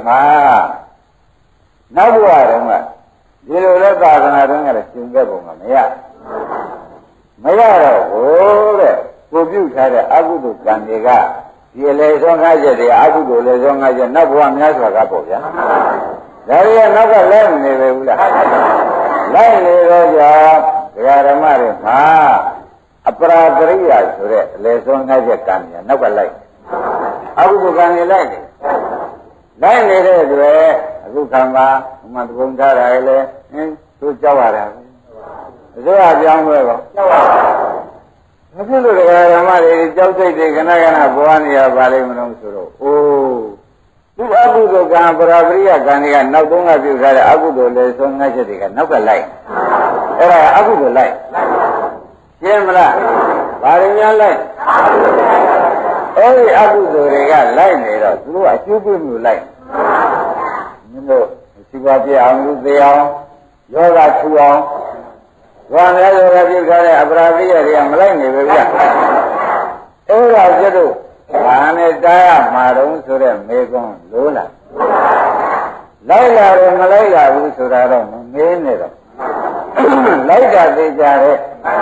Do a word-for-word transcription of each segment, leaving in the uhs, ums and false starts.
မှာနောက်ဘဝတုန်းကဒီလိုလဲသာသနာတော်ကလည်းရှင်ခဲ့ပုံကမရမရတော့ဘူးတဲ့ကိုပြုထားတဲ့အကုသိုလ်ကံတွေကဒီအလေဆုံးကားချက်တွေအကုသိုလ်လေဆုံးကားချက်နောက်ဘဝများစွာကပေါ့ဗျာဒါတွေကနောက်ကလည်းနေပဲဘူးလားလိုက်နေတော့ကြောင့်ဒကာဓမ္မတွေမှာအပရာပရိယဆိုတဲ့အလေဆုံးကားချက်ကံတွေနောက်ကလိုက်အကုသိုလ်ကံတွေလိုက်နေလိုက်နေတဲ့အတွက်အခုခံပါဥမာတပုံထားတာလေဟင်းသူကြောက်ရတာပဲအစိုးရပြောင်းလဲတော့ကြောက်ပါဘူးဘာဖြစ်လို့ဒကာဓမ္မတွေကြောက်စိတ်တွေခဏခဏဘဝနေရပါလိမ့်မလို့ဆိုတော့အိုးဒီအကုသိုလ်ကံပရာပရိယကံတွေကနောက်သုံးကပြုထားတဲ့အကုသိုလ်လေဆုံးငါးချက်တွေကနောက်ကလိုက်အဲ့ဒါအကုသိုလ်လိုက်ရှင်းမလားဘာတွေများလိုက်အဲ့ဒီအကုသိုလ်တွေကလိုက်နေတော့သူတို့အကျိုးပြုမှုလိုက်မင်းတို့စီပွားပြအောင်လူသေးအောင်ယောဂထူအောင်ဘာလဲယောဂပြုထားတဲ့အပရာပရိယတွေကမလိုက်နေဘူးဗျအဲ့ဒါကျတော့ဘာနဲ့တားရမှာတော့ဆိုတဲ့မေကွန်းလို့လားလိုက်လာတယ်မလိုက်လာဘူးဆိုတာတော့မမေးနဲ့တော့လိုက်တာသိကြတယ်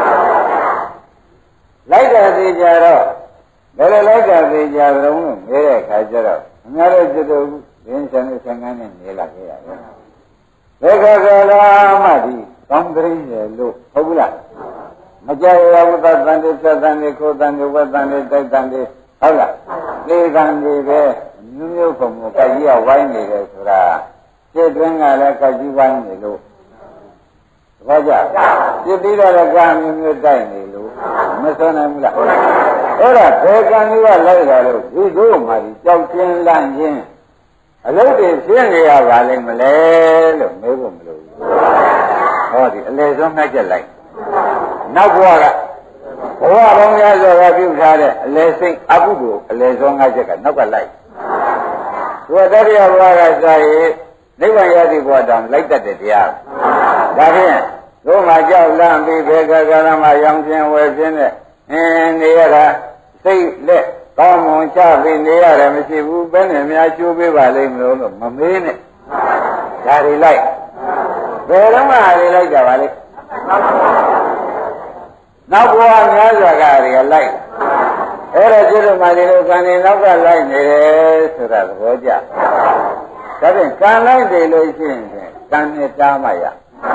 လိုက်တာသိကြတော့ဘယ်လိုလိုက်တာသိကြကြုံလို့မေးတဲ့အခါကျတော့အများတို့ကျွတ်တို့ရင်းစံနဲ့ဆံကန်းနဲ့နေလာခဲ့ရတယ်ဘယ်ခါကလာမှဒီကောင်းကလေးရလို့ဟုတ်ဘူးလားမကြရဘူးသတ္တန်တွေသတ္တန်တွေခိုးတန်တွေဝက်တန်တွေတိုက်တန်တွေဟုတ်လားလေကံတွေပဲမျိုးမျိုးပုံကကြကြီးကဝိုင်းနေတယ်ဆိုတာစိတ်တွင်းကလည်းကြကြီးဝိုင်းနေလို့ဘာကြစိတ်ပြီးတော့လည်းကံမျိုးမျိုးတိုက်နေလို့မဆွနိုင်ဘူးလားအဲ့ဒါဘယ်ကံကြီးကလိုက်တာလို့ဒီတို့မှဒီကြောက်ချင်းလန့်ချင်းအလုပ်တွေရှင်းနေရပါလိမ့်မလဲလို့မေးဖို့မလိုဘူးဟောဒီအလေဆုံးနှိုက်ချက်လိုက်နောက်ဘဝကဘဝပေါင်းများစွာကပြုထားတဲ့အလေစိတ်အကုသိုလ်အလေဆုံးငါးချက်ကနောက်ကလိုက်သူကတတိယဘဝကစာရေးနိဗ္ဗာန်ရသည့်ဘဝတောင်လိုက်တတ်တဲ့တရားဒါဖြင့်တို့မှကြောက်လန့်ပြီးဘေကကရမရောင်ပြင်းဝယ်ပြင်းနဲ့အင်းနေရတာစိတ်လက်ကောင်းမွန်ချပြီးနေရတယ်မရှိဘူးဘယ်နဲ့များချိုးပေးပါလိမ့်မလို့လို့မမေးနဲ့ဒါတွေလိုက်ဘယ်တော့မှတွေလိုက်ကြပါလိမ့်နောက်ဘဝများစွာကတွေကလိုက်အဲ့ဒါကျွတ်မှဒီလိုကံနေနောက်ကလိုက်နေတယ်ဆိုတာသဘောကျဒါဖြင့်ကံလိုက်တယ်လို့ရှိရင်ကံနဲ့တားမှရ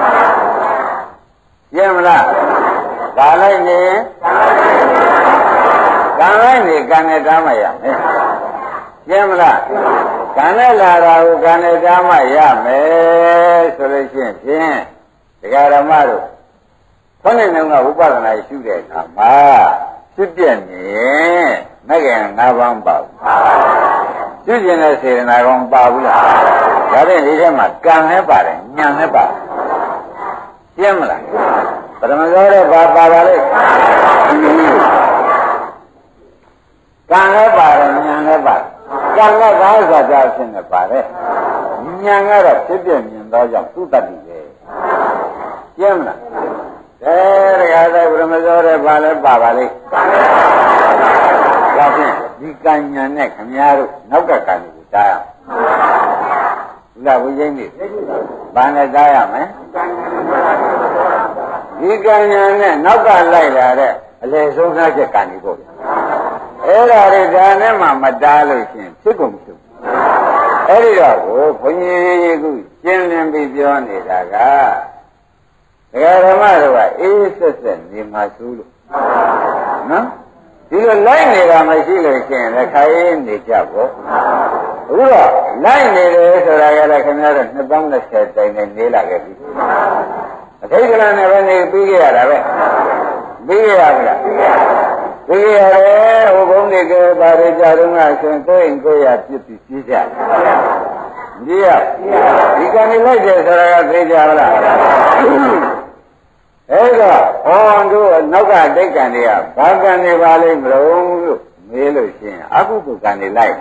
ရှင်းမလားဒါလိုက်နေကံလိုက်နေကံနဲ့တားမှရမယ်ရှင်းမလားကံနဲ့လာတာကိုကံနဲ့တားမှရမယ်ဆိုလို့ရှိရင်ဖြင့်ဒကာဓမ္မတို့ခொနဲ့နှုံကဝိပဿနာရှုတဲ့အခါမှာဖြစ်ပြနေမကင်၅ပါးပါဘူးရှုကျင်တဲ့စေတနာကောင်ပါဘူးလားဒါဖြင့်ဒီထဲမှာကံလည်းပါတယ်ဉာဏ်လည်းပါတယ်ရှင်းမလားပထမဆုံးတော့ပါပါပါလေကံလည်းပါတယ်ဉာဏ်လည်းပါတယ်ကံကဘာသာကြအဖြစ်နဲ့ပါတယ်ဉာဏ်ကတော့ဖြစ်ပြမြင်သောကြောင့်သူတတ်တယ်ပဲရှင်းမလားအဲဒါကလည်းဘုရမစောတဲ့ဘာလဲပါပါလိမ့်ဒါဖြင့်ဒီကံညာနဲ့ခမည်းတော်နောက်ကကံကိုတားရအောင်ဒါဝိဇ္ဇိနေဘာနဲ့တားရမလဲဒီကံညာနဲ့နောက်ကလိုက်လာတဲ့အလေဆုံးသားချက်ကံကြီးပေါ့အဲ့ဒါတွေဒါနဲ့မှမတားလို့ရှင်ဖြစ်ကုန်ဖြစ်အဲ့ဒီတော့ကိုဘုန်းကြီးကရှင်းလင်းပြီးပြောနေတာကဒကာဓမ္မတို့ကအေးဆက်ဆက်နေမှာသို့လို့နော်ဒီလိုလိုက်နေတာမရှိလို့ရှိရင်လည်းခိုင်းနေကြပေါ့အခုတော့လိုက်နေတယ်ဆိုတာကလည်းခင်ဗျားတို့နှစ်ပေါင်း၂၀တိုင်နဲ့နေလာခဲ့ပြီအထိတ်ကလည်းပဲနေပြီးခဲ့ရတာပဲပြီးခဲ့ရဘူးလားပြီးခဲ့ရတယ်ဟိုဘုန်းတွေကဘာတွေကြတော့ငါဆိုရင်ကိုယ်ရင်ကိုယ်ရပြစ်ပြီးကြီးကြဒီရဒီကံနေလိုက်တယ်ဆိုတာကသိကြပါလားအဲ့တော့ဟောတို့နောက်ကတိတ်ကံတွေကဘာကံတွေပါလိမ့်မလို့လို့မေးလို့ရှိရင်အကုသိုလ်ကံတွေလိုက်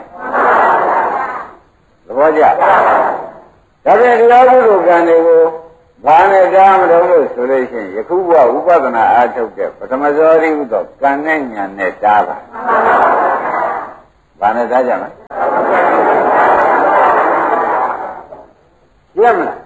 သဘောကျဒါပြန်ဒီအကုသိုလ်ကံတွေကိုဘာနဲ့တားမလို့လို့ဆိုလို့ရှိရင်ယခုဘဝဝိပဿနာအားထုတ်တဲ့ပထမဇောတိဟုသောကံနဲ့ဉာဏ်နဲ့တားပါဘာနဲ့တားကြမလဲရှင်းမလား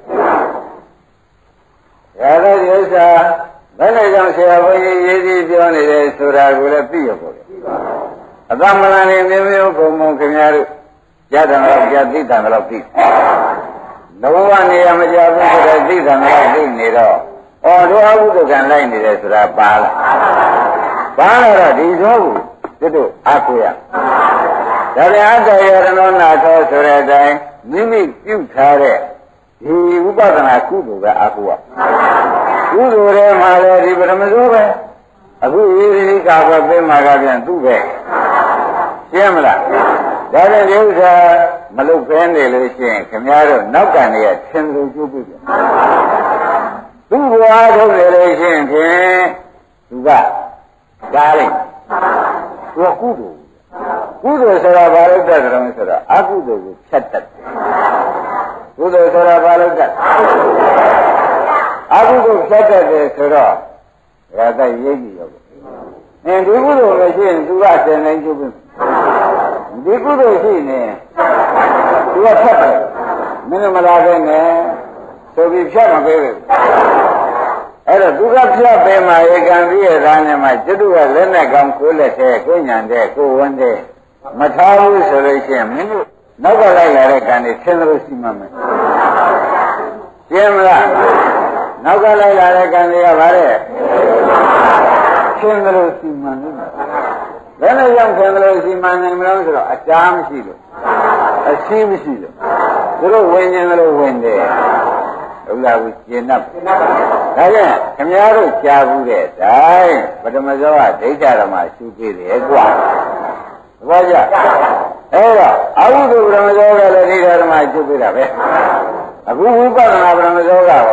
ဒါလည်းဒီဥစ္စာဘယ်နဲ့ကြောင့်ဆရာဘုန်းကြီးရေးကြည့်ပြောနေတယ်ဆိုတာကိုလည်းသိရပါ့။အသမလန်နေမျိုးမျိုးကုံမုံခင်ဗျားတို့ရတဲ့တော့ကြသိတယ်တော့သိ။လောကနေရမကြဘူးဆိုတော့သိတယ်တော့သိနေတော့အော်တို့အဟုဒကံလိုက်နေတယ်ဆိုတာပါလား။ပါတော့ဒီသောကိုတို့အားကိုရ။ဒါပြန်အတ္တယရဏောနာသောဆိုတဲ့အတိုင်းမိမိပြုထားတဲ့ဒီဥပဒနာကုသိုလ်ပဲအားကိုရ။ကုသိုလ်တွေမှာလည်းဒီပရမဇောပဲအခုဤဒီကာဘပေးမှာကပြန်သူ့ပဲရှင်းမလားဒါလည်းဒီဥစ္စာမလုပ်ဖဲနေလို့ရှိရင်ခင်ဗျားတို့နောက်ကန်နေရသင်လို့ကျိုးပြီသူ့ဘဝထုတ်နေလို့ရှိရင်ဖြင့်သူကဒါလေးသူကကုသိုလ်ကုသိုလ်ဆိုတာဘာလို့တတ်တယ်ဆိုတော့အကုသိုလ်ကိုဖြတ်တတ်တယ်ကုသိုလ်ဆိုတာဘာလို့တတ်အကုသိုလ်ဖြတ်တတ်တယ်ဆိုတော့ဒါကရေးကြည့်ရောအင်းဒီကုသိုလ်လည်းရှိရင်သူကသင်နိုင်ကျုပ်ပြီဒီကုသိုလ်ရှိနေသူကဖြတ်တယ်မင်းမလာခဲ့နဲ့ဆိုပြီးဖြတ်မပေးဘူးအဲ့တော့သူကဖြတ်ပေးမှဧကံပြီးရသားနဲ့မှကျွတ်ကလက်နဲ့ကောင်းကိုလက်သေးကိုညံတဲ့ကိုဝန်းတဲ့မထားဘူးဆိုလို့ရှိရင်မင်းတို့နောက်ကလိုက်လာတဲ့ကံတွေသင်လို့ရှိမှမယ်ရှင်းမလားနောက်ကလိုက်လာတဲ့ကံတွေကဗါတဲ့သင်လို့ရှိမှန်လို့ဘယ်နဲ့ရောက်သင်လို့ရှိမှန်နိုင်မလို့ဆိုတော့အတားမရှိလို့အရှိမရှိလို့သူတို့ဝင်နေလို့ဝင်တယ်ဟုတ်လားကိုကျင်납ဒါကြောင့်ခင်ဗျားတို့ကြားဘူးတဲ့တိုင်းပထမဇောကဒိဋ္ဌဓမ္မရှုသေးတယ်ကွာဘာကြအဲ့တော့အဝိဓုပထမဇောကလည်းဒိဋ္ဌဓမ္မရှုသေးတာပဲအခုဝိပဿနာပထမဇောကရော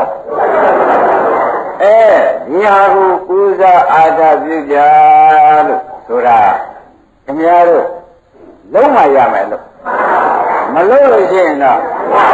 အဲဒီဟာကိုပူဇာအာဓပြုကြလို့ဆိုတာခင်ဗျားတို့လုံးမရမယ်လို့မလို့လို့ရှိရင်တော့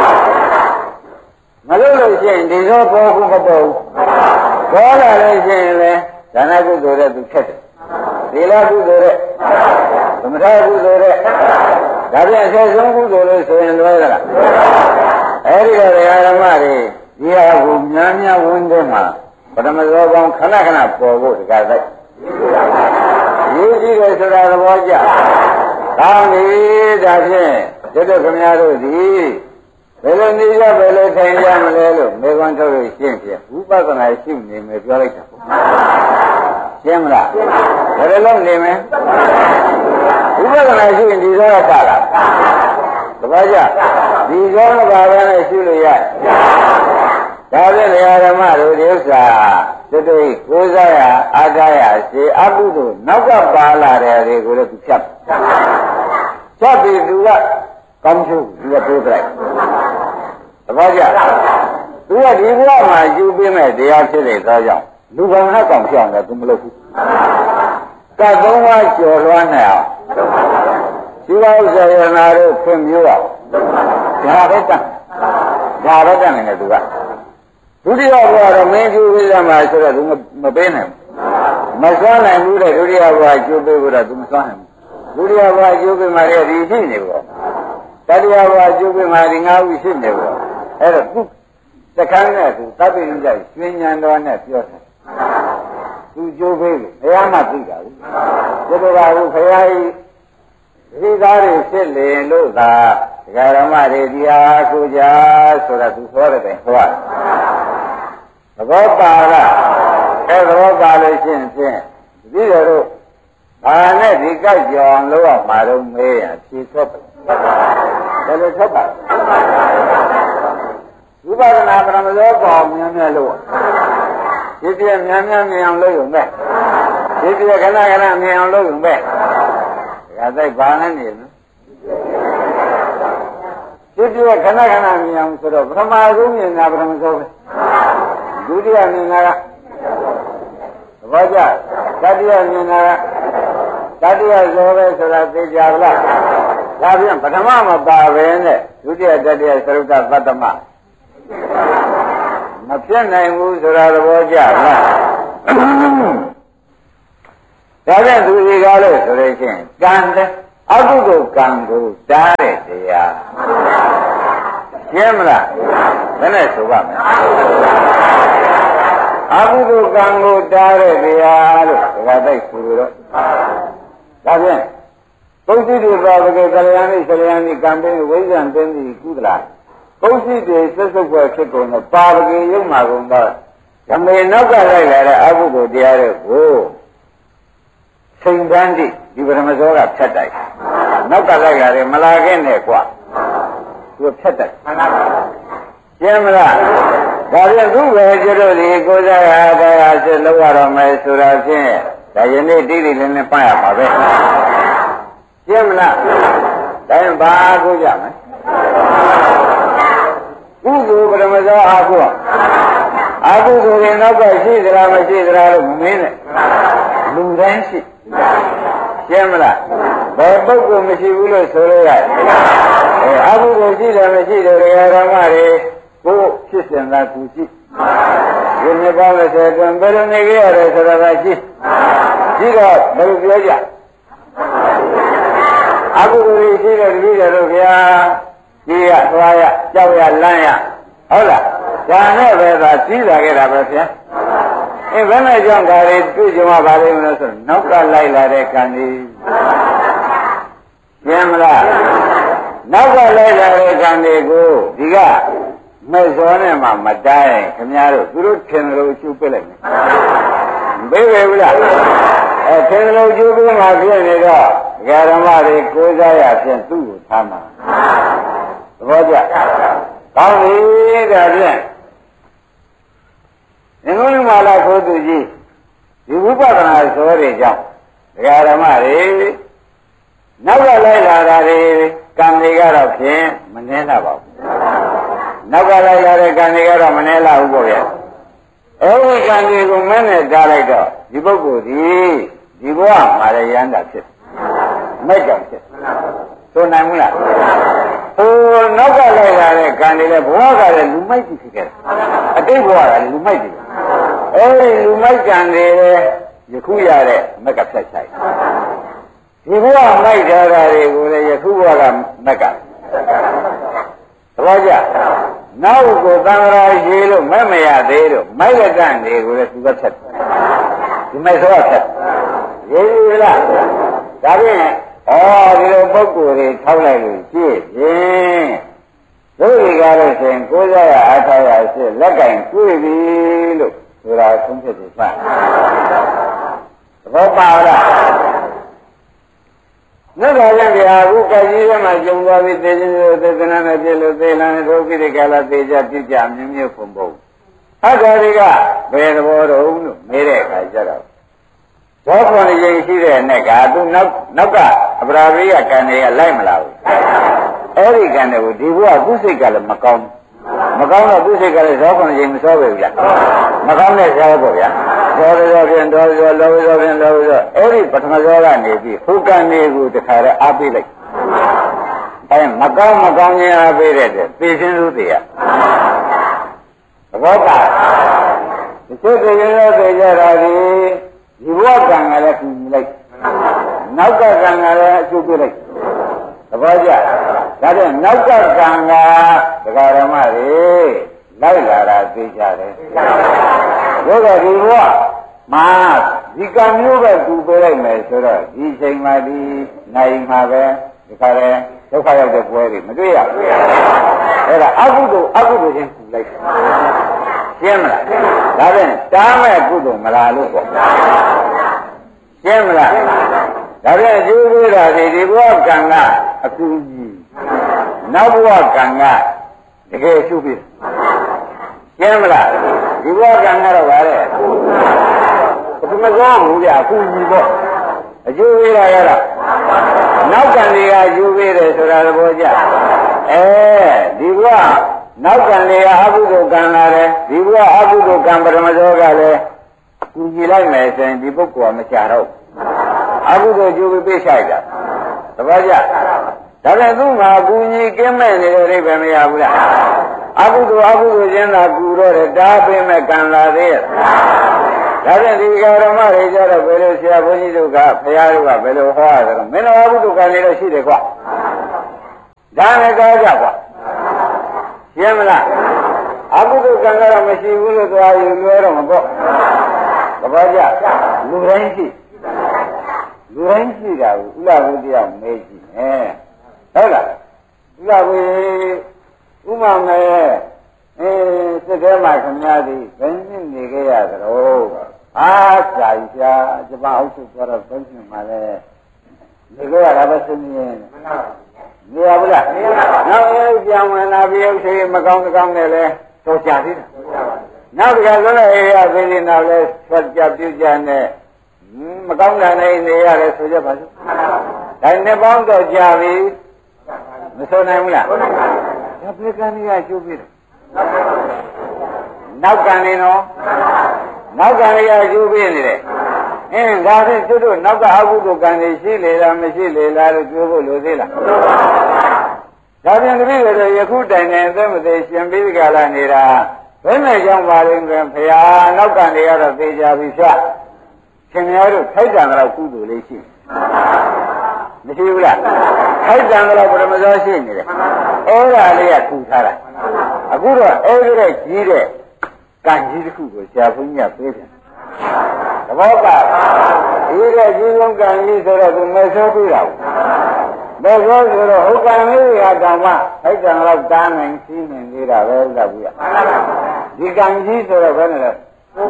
မလို့လို့ရှိရင်ဒီတော့ပေါ်ဘူးမပေါ်ဘူးပေါ်လာလို့ရှိရင်လည်းဒါနကုသိုလ်တဲ့သူဖြတ်တယ်သီလကုသိုလ်တဲ့သမထကုသိုလ်တဲ့ဒါပြန်အဆက်ဆုံးကုသိုလ်လို့ဆိုရင်လွဲလားအဲဒီတော့ဓမ္မတွေဒီဟာကိုများများဝန်းတဲ့မှာပထမဇောကောင်ခဏခဏပေါ်ဖို့တကားလိုက်ရေးကြည့်တယ်ဆိုတာသဘောကျကောင်းပြီဒါဖြင့်တို့တို့ခင်ဗျားတို့ဒီဘယ်လိုနေရဘယ်လိုထိုင်ရမလဲလို့မေခွန်းထုတ်လို့ရှင်းပြဝိပဿနာရှိနေမယ်ပြောလိုက်တာပေါ့ရှင်းမလားဘယ်လိုလုပ်နေမလဲဝိပဿနာရှိရင်ဒီသောကပါလားတပည့်ကြဒီသောကပါပဲနဲ့ရှိလို့ရဒါဖြင့်ဓမ္မတို့ဒီဥစ္စာတို့တို့ကိုးစားရအားထားရစေအပုတို့နောက်ကပါလာတယ်တွေကိုလည်းသူဖြတ်ဖြတ်ပြီးသူကကောင်းချုပ်သူကတိုးလိုက်တပည့်ကြသူကဒီဘဝမှာယူပေးမဲ့တရားဖြစ်တဲ့သောကြောင့်လူကောင်ဟက်ကောင်ပြောင်းတယ်သူမလုပ်ဘူးကတ်သုံးပါးကျော်လွှမ်းနေအောင်ဒီဥစ္စာရနာတို့ခွင့်မျိုးအောင်ဒါပဲတတ်ဒါပဲတတ်နေတယ်သူကဒုတိယဘဝတော့မင်းကျိုးပေးရမှာဆိုတော့သူမပေးနိုင်ဘူးမစွမ်းနိုင်ဘူးတဲ့ဒုတိယဘဝကျိုးပေးဖို့တော့သူမစွမ်းနိုင်ဘူးဒုတိယဘဝကျိုးပေးမှလည်းဒီရှိနေပေါ့တတိယဘဝကျိုးပေးမှဒီငါးခုရှိနေပေါ့အဲ့တော့သူတခန်းနဲ့သူသဗ္ဗညုကြရွှေဉဏ်တော်နဲ့ပြောတယ်သူကျိုးပေးလို့ဘုရားမှသိတာဘူးဒီလိုပါဘူးဘုရားကြီးဒီသားတွေဖြစ်လေလို့သာဒကာရမတွေဒီဟာကိုကြဆိုတာသူပြောတယ်ပဲဟောသဘောပါလားအဲသဘောပါလို့ရှိရင်ဖြင့်ဒီလိုတော့ဘာနဲ့ဒီကြိုက်ကြောင်လို့အောင်မှာတော့မေးရဖြေထွက်တယ်ဘယ်လိုထွက်ပါဝိပဿနာပရမဇောကောင်များများလို့ဒီပြည့်များများမြင်အောင်လုပ်ရုံပဲဒီပြည့်ခဏခဏမြင်အောင်လုပ်ရုံပဲဒါတိုက်ဘာနဲ့နေလဲဒီပြည့်ခဏခဏမြင်အောင်ဆိုတော့ပထမဆုံးမြင်တာပရမဇောပဲဒုတိယမြင်တာကသဘောကျတတိယမြင်တာကတတိယဇောပဲဆိုတာသိကြပါလားဒါပြန်ပထမမပါပဲနဲ့ဒုတိယတတိယသရုပ်တပတ္တမမဖြစ်နိုင်ဘူးဆိုတာသဘောကျလားဒါပြန်သူဒီကားလို့ဆိုလို့ချင်းကံတဲ့အကုသိုလ်ကံကိုတားတဲ့တရားရှင်းမလားဘယ်နဲ့ဆိုပါမလဲအကုသိုလ်ကံကိုတားတဲ့တရားလို့ဒါကသိဆိုလို့ဒါဖြင့်ပုသိတိပါဘကေကလျာဏိဆလျာဏိကံပင်ဝိဇ္ဇံသိသိကုသလားပုသိတိသစ္စုပ်ွယ်ဖြစ်ကုန်တော့ပါဘကေရုပ်မှာကုန်တော့ဓမေနောက်ကလိုက်လာတဲ့အကုသိုလ်တရားတွေကိုစိန်တန်းတိဒီပရမဇောကဖြတ်တိုက်နောက်ကလိုက်လာတယ်မလာခဲ့နဲ့ကွာသူဖြတ်တိုက်ရှင်းမလားဒါပြန်သူ့ပဲကျတော့ဒီကိုယ်စားရတရားစစ်လောက်ရတော့မယ်ဆိုတာဖြင့်ဒါယနေ့တိတိလည်းနဲ့ပတ်ရပါပဲရှင်းမလားဒါရင်ဘာကိုကြမလဲကုသိုလ်ပရမဇောအာဟုအာဟုဆိုရင်နောက်ကရှိသလားမရှိသလားလို့မင်းနဲ့လူတိုင်းရှိရှင်းမလားဘယ်ပုဂ္ဂိုလ်မရှိဘူးလို့ဆိုလို့ရတယ်အဲအာဟုကိုရှိတယ်မရှိတယ်ဓမ္မတွေကိုဖြစ်စင်တာသူရှိဒီနေ့ပါလို့ဆိုတော့ဘယ်လိုနေကြရလဲဆိုတာကရှိရှိတော့ဘယ်လိုပြောကြအာဟုကိုရှိတယ်တပည့်တယ်လို့ဗျာကြီးရသွားရကြောက်ရလမ်းရဟုတ်လားဒါနဲ့ပဲသာကြီးလာခဲ့တာပဲဗျာအဲဘယ်နဲ့ကြောင့်ဒါတွေတွေ့ကြမှာပါလိမ့်မလို့ဆိုနောက်ကလိုက်လာတဲ့ကံကြီးရှင်းမလားနောက်ကလိုက်လာတဲ့ကံတွေကိုဒီကမဲ့စောနဲ့မှမတိုင်းခင်ဗျားတို့သူတို့ထင်လို့ရှုပ်ပစ်လိုက်မယ်မပေးပဲဘူးလားအဲထင်လို့ရှုပ်ပြီးမှဖြစ်နေတော့ဓမ္မတွေကိုးစားရဖြင့်သူ့ကိုထားမှာသဘောကျကောင်းပြီဒါဖြင့်ငုံလုံးမာလာခိုးသူကြီးဒီဝိပဿနာဇောတွေကြောင့်ဓမ္မတွေနောက်ကလိုက်လာတာတွေကံတွေကတော့ဖြင့်မနှဲလာပါဘူးနောက်ကလိုက်လာတဲ့ကံတွေကတော့မနှဲလာဘူးပေါ့ဗျာအဲဒီကံတွေကိုမင်းနဲ့တားလိုက်တော့ဒီပုဂ္ဂိုလ်ဒီဒီဘဝမှာရရမ်းတာဖြစ်မဲ့ကြောင့်ဖြစ်ဆိုနိုင်မလားဟိုနောက်ကလိုက်လာတဲ့ကံတွေလည်းဘဝကလည်းလူမိုက်ကြီးဖြစ်ခဲ့တယ်အတိတ်ဘဝကလည်းလူမိုက်ကြီးအဲဒီလူမိုက်ကံတွေယခုရတဲ့မက်ကဖြတ်ဆိုင်ဒီဘဝမိုက်ထားတာတွေကိုလည်းယခုဘဝကမက်ကသဘောကျနောက်ကိုသံဃာရေးလို့မမရသေးလို့မိုက်ကကံတွေကိုလည်းသူကဖြတ်ဒီမိုက်သောဖြတ်ရေးရလားဒါဖြင့်ဩဒီလိုပုဂ္ဂိုလ်တွေထောက်လိုက်လို့ကြည့်ရင်တို့ဒီကားလို့ဆိုရင်ကိုးစားရအားထားရရှိလက်ကင်တွေ့ပြီလို့ဆိုတာသုံးဖြစ်ပြီပါသဘောပါလားမြတ်စွာဘုရားဗျာအခုကကြီးထဲမှာကျုံသွားပြီးသေခြင်းလို့သေသနာနဲ့ပြလို့သေလန်းတို့ကိရိကာလသေကြပြကြမြင်းမြုပ်ပုံပုံအထာတွေကဘယ်သဘောတော့လို့မေးတဲ့အခါကျတော့ဘောခွန်ရင်ရှိတဲ့နဲ့ကသူနောက်နောက် ကအပရာရိယကံတွေကလိုက်မလာဘူးအဲ့ဒီကံတွေကိုဒီဘုရားသူ့စိတ်ကလည်းမကောင်းမကောင်းတော့သူ့စိတ်ကလည်းဇောခွန်ရင်မစောပဲဗျာမကောင်းတဲ့ဇောပေါ့ဗျာဇောဇောဖြင့်ဒေါဇောလောဇောဖြင့်လောဇောအဲ့ဒီပထမဇောကနေပြီးဟိုကံတွေကိုတခါတည်းအားပေးလိုက်အဲမကောင်းမကောင်းခြင်းအားပေးတဲ့သေခြင်းသူတရားသဘောပါဒီစိတ်ကရင်ရောသေကြတာဒီဒီဘဝကံကလည်းကူညီလိုက်နောက်ကကံကလည်းအကျိုးပေးလိုက်သဘောကျဒါကြောင့်နောက်ကကံကဒကာရမတွေလိုက်လာတာသိကြတယ်ဘုရားဒီဘဝမှာဒီကံမျိုးပဲကူပေးလိုက်မယ်ဆိုတော့ဒီချိန်မှာဒီနိုင်မှာပဲဒီခါလဲဒုက္ခရောက်တဲ့ပွဲတွေမတွေ့ရဘူးအဲ့ဒါအကုသိုလ်အကုသိုလ်ချင်းကူလိုက်ရှင်းမလားဒါဖြင့်တားမဲ့ကုသိုလ်မလားလို့ပေါ့ရှင်းမလားဒါဖြင့်အကျိုးပေးတာဒီဒီဘဝကံကအကူကြီးနောက်ဘဝကံကတကယ်ရှုပြီးရှင်းမလားဒီဘဝကံကတော့ဗါတဲ့ဘယ်မှာကောဘူးဗျာအကူကြီးပေါ့အကျိုးပေးတာကတော့နောက်ကံတွေကအကျိုးပေးတယ်ဆိုတာသဘောကျအဲဒီဘဝနောက်ကံတွေကအကုသိုလ်ကံလာတယ်ဒီဘဝအကုသိုလ်ကံပရမဇောကလည်းကူညီလိုက်မယ်ဆိုရင်ဒီပုဂ္ဂိုလ်ကမကြတော့အကုသိုလ်ကျိုးပေးဆိုင်တာသဘောကျဒါနဲ့သူ့မှာကူညီကင်းမဲ့နေတဲ့အိဗယ်မရဘူးလားအကုသိုလ်အကုသိုလ်ချင်းသာကူတော့တယ်ဒါပေးမဲ့ကံလာသေးရဲ့ဒါဖြင့်ဒီဃာရမတွေကြတော့ဘယ်လိုဆရာဘုန်းကြီးတို့ကဘုရားတို့ကဘယ်လိုဟောရတော့မင်းတော်အကုသိုလ်ကံတွေတော့ရှိတယ်ကွာဒါနဲ့ကောကြကွာရှင်းမလားအကုသိုလ်ကံကတော့မရှိဘူးလို့သွားယူလွဲတော့မပေါ့သဘောကျလူတိုင်းရှိလူတိုင်းရှိတာကိုဥလာဘုရားမေးကြည့်မယ်ဟုတ်လားဥလာဘုဥမာမဲအဲစိတ်ထဲမှာခင်ဗျားသည်ဘယ်နှစ်နေခဲ့ရသလဲအားကြာကြီးရှာဂျပန်အုပ်စုပြောတော့ဘယ်နှစ်မှလဲနေခဲ့ရတာပဲစဉ်းနေနေရဘူးလားနောက်အဲပြန်ဝင်လာပြီးဥစ္စာမကောင်းတကောင်းနဲ့လဲတော့ကြာသေးတယ်နောက်တစ်ခါဆိုတော့အေးရသေးတယ်နောက်လဲဆက်ကြပြုကြနဲ့မကောင်းတာနဲ့နေရတယ်ဆိုကြပါစို့ဒါနဲ့ပေါင်းတော့ကြာပြီမဆိုနိုင်ဘူးလားဒါပြေကံကြီးကကျိုးပြီနောက်ကံနေနော်နောက်ကံကြီးကကျိုးပြီနေတယ်အင်းဒါဖြင့်သူတို့နောက်ကအကုသိုလ်ကံတွေရှိလေလားမရှိလေလားလို့ပြောဖို့လိုသေးလားဒါဖြင့်တပည့်တွေယခုတိုင်နေအသက်မသေးရှင်ပြီးကြလာနေတာဘယ်နဲ့ကြောင့်ပါလိမ့်မယ်ဖရာနောက်ကံတွေကတော့သိကြပြီဖြတ်ခင်ဗျားတို့ထိုက်တန်တော့ကုသိုလ်လေးရှိမရှိဘူးလားထိုက်တန်တော့ပရမဇောရှိနေတယ်အဲ့ဒါလေးကထူထားတာအခုတော့အဲ့ဒီတဲ့ကြီးတဲ့ကံကြီးတစ်ခုကိုဆရာဘုန်းကြီးကပေးတယ်သဘောကဒီတဲ့ကြီးဆုံးကံကြီးဆိုတော့သူမဲဆိုးပြတာမဲဆိုးဆိုတော့ဟုတ်ကံလေးကတောင်မှထိုက်တန်တော့တားနိုင်ရှိနေသေးတာပဲဥစ္စာဘူးရဒီကံကြီးဆိုတော့ဘယ်နဲ့လဲ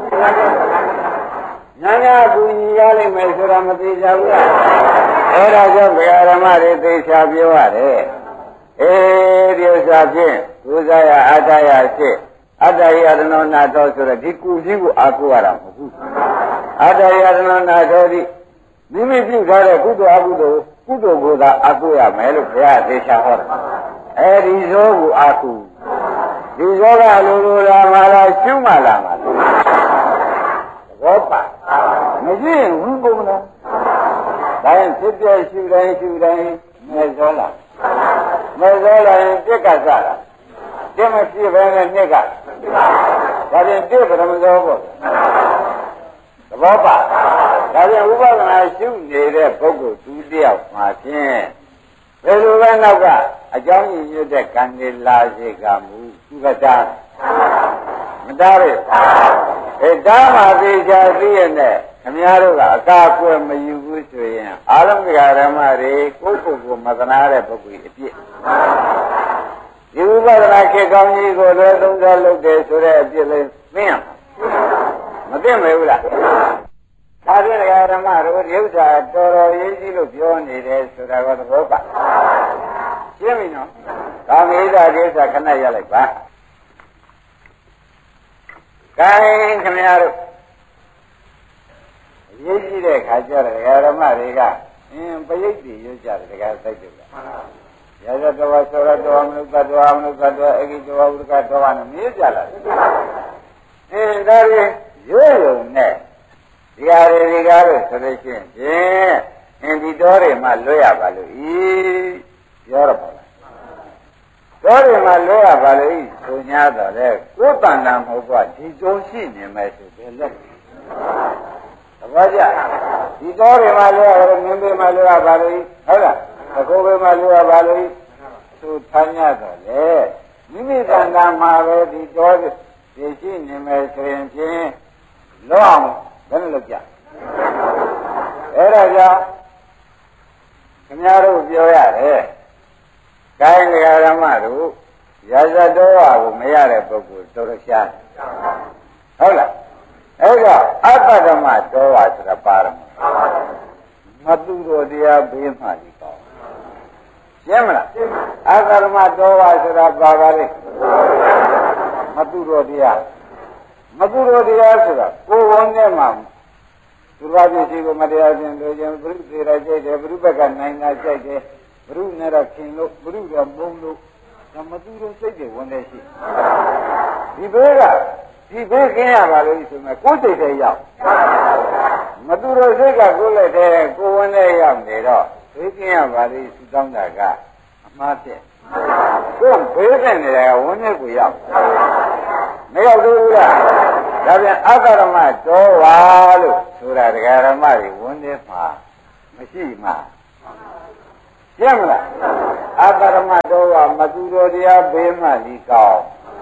ညာညာကူညီရလိမ့်မယ်ဆိုတာမသိကြဘူးလားအဲ့ဒါကြောင့်ဘုရားဓမ္မတွေသိချာပြောရတယ်အေးဒီဥစ္စာဖြင့်ဒုစရအတ္တယရှိအတ္တယရဏနာတော်ဆိုတော့ဒီကုကြီးကိုအာကိုရတာမဟုတ်ဘူးအတ္တယရဏနာတော်ဒီမိမိပြုထားတဲ့ကုသိုလ်အကုသိုလ်ကုသိုလ်ကိုသာအာကိုရမယ်လို့ဘုရားသိချာဟောတယ်အဲဒီဇောကိုအာကိုဒီဇောကလိုလိုလာမှလားရှုမှလာမှလားဘောပါမရှိရင်ဝိကုမလားဒါရင်ဖြစ်ပြရှုတိုင်းရှုတိုင်းမဲဇောလာမဲဇောလာရင်ပြက်ကစားတာပြက်မဖြစ်ပဲနဲ့နှစ်ကဒါရင်ပြက်ပရမဇောပေါ့သဘောပါဒါရင်ဝိပဿနာရှုနေတဲ့ပုဂ္ဂိုလ်သူတယောက်မှာဖြင့်ဘယ်လိုပဲနောက်ကအကြောင်းရင်းရတဲ့ကံတွေလာစေကမူသူကတားမတားရအဲတားမှသိချာသိရတဲ့ခင်ဗျားတို့ကအကာအကွယ်မယူဘူးဆိုရင်အာလုံးကဓမ္မတွေကိုယ့်ကိုယ်ကိုမသနာတဲ့ပုဂ္ဂိုလ်အပြစ်ဒီဝိပဿနာခေကောင်းကြီးကိုလည်းသုံးစားလုပ်တယ်ဆိုတဲ့အပြစ်လေးသိရမှာမသိမယ်ဘူးလားဒါဖြင့်ဓမ္မတို့ဒီဥစ္စာတော်တော်ရေးကြီးလို့ပြောနေတယ်ဆိုတာကသဘောပါရှင်းပြီနော်ဒါမေးတာဒီဥစ္စာခဏရလိုက်ပါကိုင်းခင်ဗျားတို့ရေးကြည့်တဲ့ခါကျတော့ဓမ္မတွေကအင်းပရိတ်တွေရွတ်ကြတယ်တကယ်သိတယ်လားရသတဝဆောရတောမနုဿတောမနုဿတောအဂိတောဝုဒကတောနဲ့မေးကြလာတယ်အင်းဒါတွေရွတ်ရုံနဲ့ဒီဟာတွေကားလို့ဆိုလို့ရှိရင်ဖြင့်အင်းဒီတော်တွေမှလွတ်ရပါလို့ဤပြောရပါလားတော်တွေမှလွတ်ရပါလို့ဤဆို냐တော့လေကိုယ်တန်တာမဟုတ်ပါဒီကျုံရှိနေမယ်ဆိုဘယ်လက်သဘောကျဒီတော်တွေမှလွတ်ရတယ်မင်းတွေမှလွတ်ရပါလို့ဟုတ်လားသကိုယ်တွေမှလွတ်ရပါလို့သူထိုင်ရတော့လေမိမိတန်တာမှာပဲဒီတော်တွေရှိနေမယ်ဆိုရင်ဖြင့်လွတ်အောင်ဘယ်နဲ့လုပ်ကြအဲ့ဒါကြောင့်ခင်ဗျားတို့ပြောရတယ်ကိုင်းဓမ္မတို့ရာဇတော်ဝါကိုမရတဲ့ပုဂ္ဂိုလ်တော်တော်ရှားဟုတ်လားအဲ့တော့အပ္ပဓမ္မတော်ဝါဆိုတာပါရမမသူတော်တရားဘေးမှကြီးပေါ့ရှင်းမလားအပ္ပဓမ္မတော်ဝါဆိုတာပါပါလေမသူတော်တရားမသူတော်တရားဆိုတာကိုယ်ဝန်ထဲမှာသူတော်ပြည့်စုံကိုမတရားခြင်းတို့ခြင်းဘုရုသေရကြိုက်တယ်ဘုရုဘက်ကနိုင်တာကြိုက်တယ်ဘုရုနဲ့တော့ခင်လို့ဘုရုကမုံလို့ဒါမသူတော်စိတ်တွေဝင်နေရှိဒီဘေးကဒီဘေးကင်းရပါလို့ဆိုမှကိုယ်စိတ်တွေရောက်မသူတော်စိတ်ကကိုယ်လက်ထဲကိုယ်ဝင်နေရောက်နေတော့ဘေးကင်းရပါလို့သူတောင်းတာကအမှားဖြစ်ကိုယ်ဘေးကင်းနေတာကဝင်နေကိုရောက်မရောက်ဘူးလားဒါပြန်အတ္တဓမ္မတော်ဝါလို့ဆိုတာတရားဓမ္မတွေဝင်နေမှာမရှိမှာရှင်းမလားအတ္တဓမ္မတော်ဝါမသူတော်တရားဘေးမှဒီကောင်း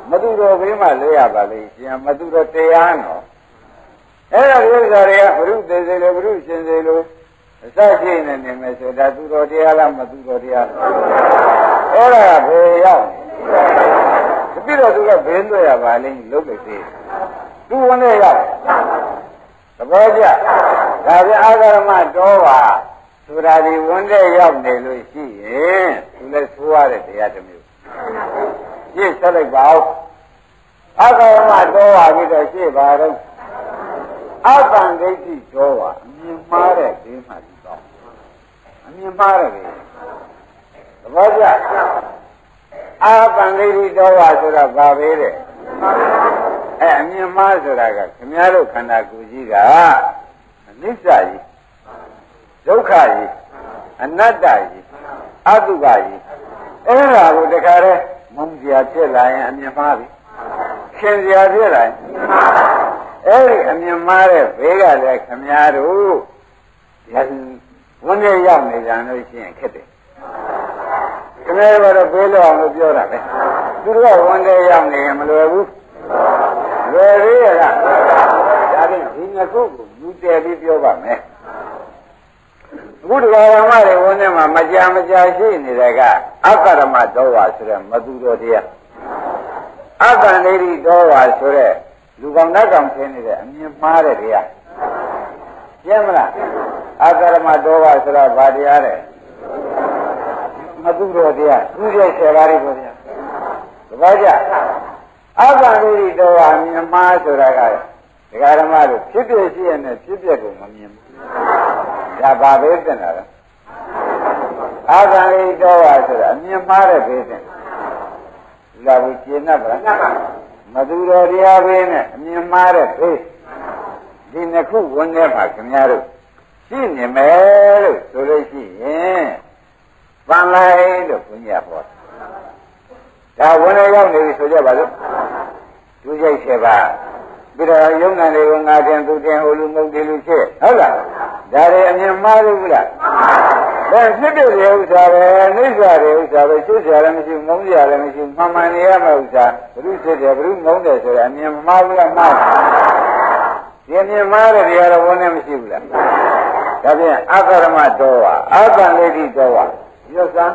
မသူတော်ဘေးမှာလဲရပါလေရှင်မသူတော်တရားနော်အဲ့ဒါဥစ္စာတွေကဘုရုသေစေလို့ဘုရုရှင်စေလို့အစရှိနေနေမယ်ဆိုတာသူတော်တရားလားမသူတော်တရားလားအဲ့ဒါဘယ်ရောက်တပိတော့သူကဘယ်လွှဲရပါလိမ့်လို့ပဲသေးသူဝင်နေရောက်သဘောကျဒါပြန်အာဂရမတော်ပါဆိုတာဒီဝင်တဲ့ရောက်နေလို့ရှိရင်သူလည်းဆိုရတဲ့တရားတစ်မျိုးရှင်းဆက်လိုက်ပါဦးအာဂရမတော်ပါပြီးတော့ရှင်းပါတော့အတန်ဒိဋ္ဌိတော်ပါအမြင်မှားတဲ့ဒီမှဒီတော့အမြင်မှားတယ်သဘောကျအာတန်ဒိဋ္ဌိတော်ပါဆိုတာဘာပဲတဲ့အဲအမြင်မှားဆိုတာကခင်ဗျားတို့ခန္ဓာကိုယ်ကြီးကအနိစ္စကြီးဒုက္ခကြီးအနတ္တကြီးအတုပကြီးအဲ့ဒါကိုတခါတည်းမုန်းစရာဖြစ်လာရင်အမြင်မှားပြီရှင်စရာဖြစ်လာရင်အဲ့ဒီအမြင်မှားတဲ့ဘေးကလည်းခင်ဗျားတို့ရဝန်နဲ့ရောက်နေကြလို့ရှိရင်ခက်တယ်ခင်ဗျားတို့ကတော့ဘေးလောက်အောင်လို့ပြောတာပဲသူတို့ကဝန်နဲ့ရောက်နေရင်မလွယ်ဘူးလွယ်သေးရလားဒါဖြင့်ဒီနှစ်ခုကိုယူတည်ပြီးပြောပါမယ်အခုတရားဓမ္မတွေဝန်ထဲမှာမကြာမကြာရှိနေတဲ့ကအကရမတော်ဝါဆိုတဲ့မသူတော်တရားအကန္တိရိတော်ဝါဆိုတဲ့လူကောင်နတ်ကောင်ဖြစ်နေတဲ့အမြင်မှားတဲ့တရားရှင်းမလားအကရမတော်ဝါဆိုတာဘာတရားလဲမသူတော်တရားသူရဲ့ဆယ်ပါးတွေပေါ့ဗျာတပည့်ကြအကန္တိရိတော်ဝါမြင်မှားဆိုတာကဒကာဓမ္မတို့ဖြစ်ဖြစ်ရှိရတဲ့ဖြစ်ဖြစ်ကိုမမြင်ဘူးဒါဘာပဲတင်တာလဲအာဂန္တိတော်ပါဆိုတာအမြင်မှားတဲ့ဘေးတင်လာဘူးကျင်납ပါလားမသူတော်တရားဘေးနဲ့အမြင်မှားတဲ့ဘေးဒီနှစ်ခုဝင်ထဲမှာခင်ဗျားတို့ရှိနေမယ်လို့ဆိုလို့ရှိရင်ပန်လိုက်လို့ဘုရားဟောဒါဝင်ထဲရောက်နေပြီဆိုကြပါစို့သူကြိုက်ချက်ပါပြီးတော့ယုံနာတွေကိုငါတင်သူတင်ဟိုလူမုတ်တယ်လူဖြစ်ဟုတ်လားဒါတွေအမြင်မှားလို့ဘူးလားဒါဖြစ်တဲ့ဥစ္စာပဲအိဋ္ဌာတွေဥစ္စာပဲရှုစရာလည်းမရှိမုန်းစရာလည်းမရှိမှန်မှန်နေရမယ့်ဥစ္စာဘုရုဖြစ်တယ်ဘုရုမုန်းတယ်ဆိုရင်အမြင်မှားဘူးလားမှားဒီအမြင်မှားတဲ့တရားတော်ဝန်နဲ့မရှိဘူးလားဒါဖြင့်အကရမတော်ဝါအကံလေးတိတော်ဝါရောစမ်း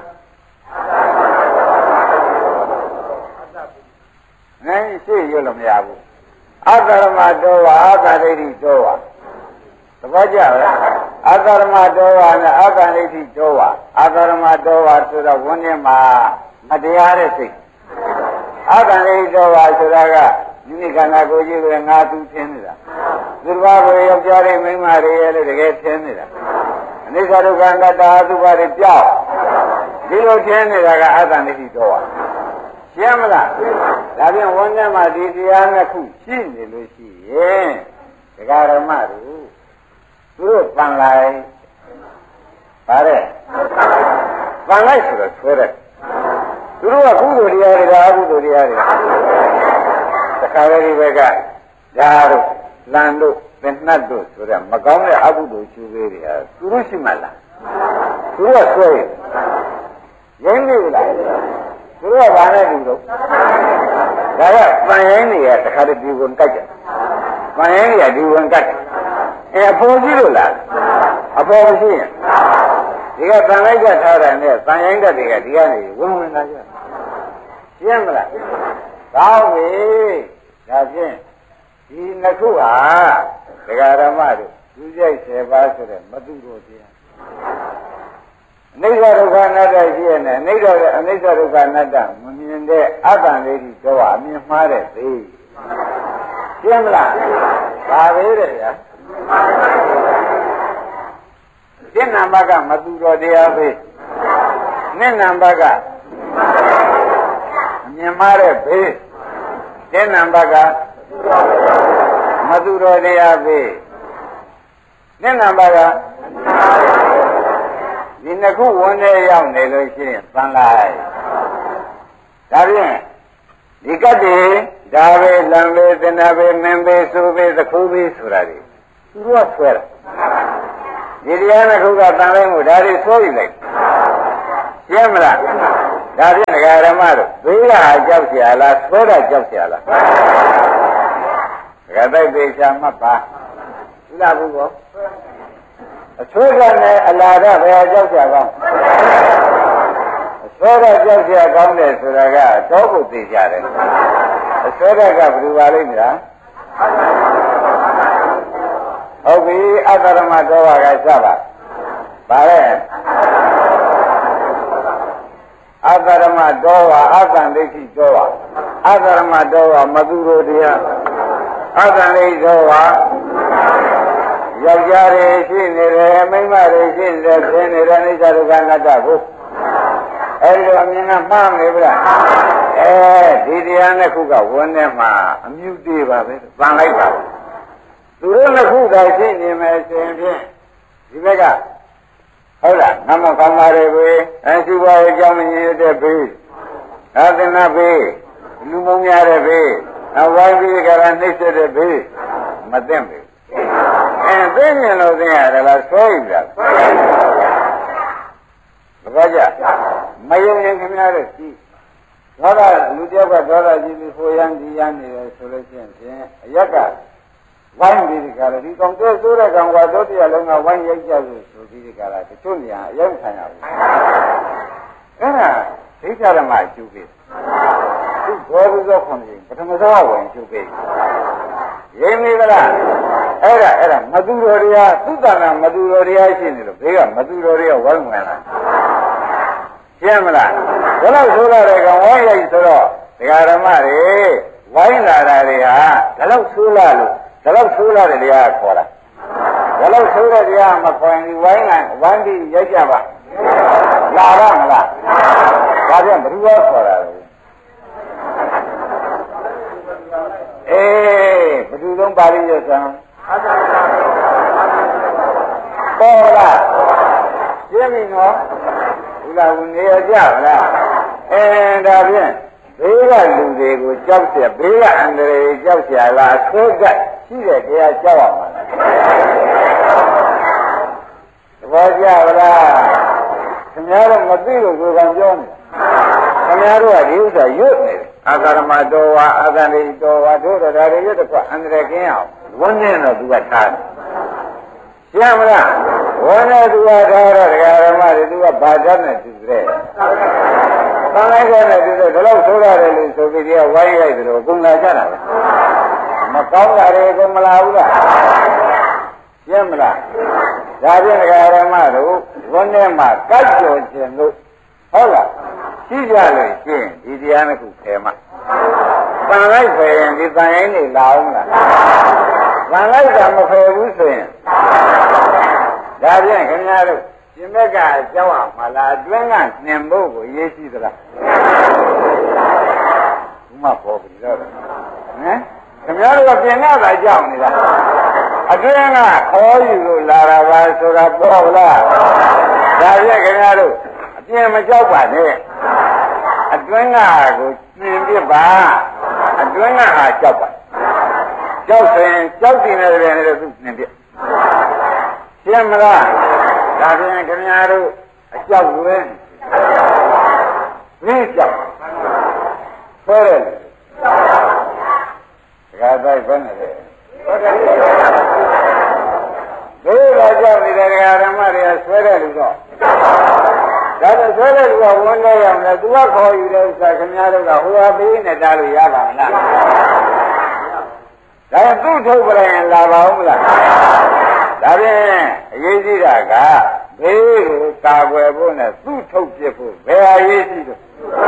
နိုင်ရှိရလို့မရဘူးအကရမတော်ဝါအကဒိဋ္ဌိတော်ဝါသဘောကျလားအကရမတော်ဝါနဲ့အကဒိဋ္ဌိတော်ဝါအကရမတော်ဝါဆိုတော့ဝန်းထဲမှာမတရားတဲ့စိတ်အကဒိဋ္ဌိတော်ဝါဆိုတာကဒီနေ့ခန္ဓာကိုယ်ကြီးကငါသူထင်းနေတာသူတစ်ပါးကိုယောက်ျားလေးမိန်းမတွေရဲ့လို့တကယ်ထင်းနေတာအနိစ္စဒုက္ခအနတ္တအတုပါတွေပြောက်ဒီလိုထင်းနေတာကအကဒိဋ္ဌိတော်ဝါရှင်းမလားဒါဖြင့်ဝန်းထဲမှာဒီတရားနှစ်ခုရှိနေလို့ရှိရင်ဒကာဓမ္မတို့သူတို့ပန်လိုက်ဗါတဲ့ပန်လိုက်ဆိုတော့ဆွဲတယ်သူတို့ကကုသိုလ်တရားတွေကအကုသိုလ်တရားတွေတခါလေဒီဘက်ကဓာတ်တို့လန်တို့သင်္နှတ်တို့ဆိုတဲ့မကောင်းတဲ့အကုသိုလ်ကျူသေးတွေဟာသူတို့ရှိမှလားသူတို့ကဆွဲရင်းနေလားသူတို့ကဘာနဲ့တူတော့ဒါကပန်ရင်းတွေကတခါတည်းဒီဝင်ကြိုက်တယ်ပန်ရင်းတွေကဒီဝင်ကြိုက်တယ်အဲအပေါ်ကြီးလို့လားအပေါ်မရှိရင်ဒီကတန်လိုက်ကြထားတယ်နဲ့တန်ရင်းတက်တွေကဒီကနေဝင်ဝင်လာကြရှင်းမလားကောင်းပြီဒါဖြင့်ဒီနှစ်ခုဟာဒကာဓမ္မတို့သူကြိုက်ဆယ်ပါးဆိုတဲ့မတုတော်တရားအနိစ္စဒုက္ခအနတ္တရှိရနေအနိစ္စအနိစ္စဒုက္ခအနတ္တမမြင်တဲ့အတ္တလေးကြီးတော့အမြင်မှားတဲ့သိရှင်းမလားဒါပဲတဲ့ဗျာရှင်းနံပါတ်ကမသူတော်တရားပဲနှစ်နံပါတ်ကအမြင်မှားတဲ့ဘေးရှင်းနံပါတ်ကမသူတော်တရားပဲနှစ်နံပါတ်ကဒီနှစ်ခုဝန်ထဲရောက်နေလို့ရှိရင်သံလိုက်ဒါဖြင့်ဒီကတ္တိဒါပဲလံပဲသင်္နာပဲမင်းပဲဆိုပဲသခိုးပဲဆိုတာတွေသူတို့ကဆွဲတာဒီတရားနှစ်ခုကသံလိုက်မှုဒါတွေဆွဲယူလိုက်ရှင်းမလားဒါဒါဖြင့်ဒကာရမတို့ဘေးကကြောက်เสียလားဆွဲတာကြောက်เสียလားဒကာတိုက်ပေချာမှတ်ပါသိလားဘူးကောအဆွဲကနဲ့အလာကဘယ်ကြောက်เสียကောင်းအဆွဲကကြောက်เสียကောင်းတယ်ဆိုတာကတော့ဖို့သိကြတယ်အဆွဲကကဘယ်လိုပါလိမ့်မလားဟုတ်ပြီအတ္တရမတော်ပါကစပါဗါလဲအတ္တရမတော်ပါအတ္တန်ဒိဋ္ဌိတော်ပါအတ္တရမတော်ပါမသူတို့တရားအတ္တန်ဒိဋ္ဌိတော်ပါယောက်ျားတွေရှိနေတယ်မိန်းမတွေရှိနေတယ်ဖြစ်နေတဲ့အိဋ္ဌဒုက္ခအနတ္တကိုအဲဒီလိုအမြင်ကမှားနေပြီလားအဲဒီတရားနှစ်ခုကဝန်ထဲမှာအမြုပ်သေးပါပဲပန်လိုက်ပါသူတို့နှစ်ခုသာရှိနေမယ်ဆိုရင်ဖြင့်ဒီဘက်ကဟုတ်လားနမကောင်းပါလေပဲအရှိဘဝအကြောင်းမမြင်တဲ့ဘေးသာသနာဘေးလူမုံများတဲ့ဘေးအဝိုင်းပြီးကြတာနှိမ့်ဆက်တဲ့ဘေးမသိမ့်ဘူးအဲသိမြင်လို့သိရတယ်လားဆွဲရတာဘာကြမယုံရင်ခင်ဗျားတို့ကြည့်ဒေါသလူတယောက်ကဒေါသကြီးပြီးဟိုရန်ဒီရန်နေတယ်ဆိုလို့ရှိရင်ဖြင့်အရက်ကဝိုင်းပြီးဒီကရဒီကောင်တဲ့ဆိုးတဲ့ကောင်ကတို့တရားလုံးကဝိုင်းရိုက်ကြလို့ဆိုပြီးဒီကရတချို့နေရာအရောက်ခံရဘူးအဲ့ဒါဒိဋ္ဌဓမ္မအကျိုးပေးသူဘောဓုသောခွန်ကြီးပထမသောဝင်အကျိုးပေးရင်းမိကလားအဲ့ဒါအဲ့ဒါမသူတော်တရားသုတ္တနာမသူတော်တရားရှိနေလို့ဘေးကမသူတော်တရားဝိုင်းဝင်လာရှင်းမလားဘယ်လိုဆိုရတဲ့ကောင်ဝိုင်းရိုက်ဆိုတော့ဒကာဓမ္မတွေဝိုင်းလာတာတွေဟာဒါတော့ဆိုးလာလို့ဒါတော့ဆိုးလာတဲ့တရားခေါ်တာဒါတော့ဆိုးတဲ့တရားမခေါ်ရင်ဒီဝိုင်းကဝိုင်းပြီးရိုက်ကြပါလာပါမလားဒါပြန်ဘယ်သူကခေါ်တာလဲအေးဘယ်သူလုံးပါဠိရစံပေါ်လားရှင်းပြီနော်ဒီလားဝင်နေရကြပါလားအဲဒါဖြင့်ဘေးကလူတွေကိုကြောက်เสียဘေးကအန္တရာယ်ကြောက်เสียလားအဆိုးကရှိတဲ့တရားကြောက်ရမှာလားသဘောကျပါလားခင်ဗျားတို့မသိလို့ကိုယ်ကပြောနေခင်ဗျားတို့ကဒီဥစ္စာရွတ်နေတယ်အာဂရမတော်ဝါအာဂန္တိတော်ဝါတို့တော်ဒါတွေရွတ်တစ်ခွအန္တရာယ်ကင်းအောင်ဝန်းနေတော့သူကထားတယ်ရှင်းမလားဝန်းနေသူကထားတော့ဒကာရမတွေသူကဘာတတ်နဲ့သူတဲ့တန်လိုက်တဲ့နဲ့သူတဲ့ဒါလို့ဆိုရတယ်လို့ဆိုပြီးဒီကဝိုင်းရိုက်တယ်လို့အကုန်လာကြတာပဲမကောင်းတာတွေအကုန်မလာဘူးလားရှင်းမလားဒါဖြင့်ဒကာရမတို့ဝန်းထဲမှာကတ်ကြော်ခြင်းလို့ဟုတ်လားရှိကြလို့ရှင်းဒီတရားနှစ်ခုဖယ်မှာတန်လိုက်ဖယ်ရင်ဒီတန်ရင်နေလာအောင်လားတန်လိုက်တာမဖယ်ဘူးဆိုရင်ဒါဖြင့်ခင်ဗျားတို့ရှင်မက်ကကြောက်အောင်မလားအတွင်းကနှင်ဖို့ကိုရေးရှိသလားဘုမပေါ်ပြီတော့ဟမ်ခင်ဗျားတို့ကပြင်နေတာကြောက်နေတာအတွင်းကခေါ်ယူလို့လာတာပါဆိုတာပေါ်လားဒါဖြင့်ခင်ဗျားတို့အပြင်မကြောက်ပါနဲ့အတွင်းကကိုပြင်ပြပါအတွင်းကဟာကြောက်ပါကြောက်ရင်ကြောက်တင်နေတယ်လည်းသူနှင်ပြရှင်းမလားဒါဖြင့်ခင်ဗျားတို့အကြောက်လွဲနေကြောက်ဆွဲတယ်ဒါကတိုက်ဘယ်နဲ့လဲဒီကကြောက်နေတဲ့ဒကာဓမ္မတွေကဆွဲတယ်လို့တော့ဒါဆိုဆွဲတဲ့လူကဝန်နေရမယ်သူကခေါ်ယူတဲ့ဥစ္စာခင်ဗျားတို့ကဟိုဟာပေးနဲ့တားလို့ရပါမလားဒါသူ့ထုတ်ပြရင်လာပါဦးမလားဒါဖြင့်အရေးကြီးတာကဘေးကိုကာကွယ်ဖို့နဲ့သူ့ထုတ်ပြဖို့ဘယ်အရေးကြီးတော့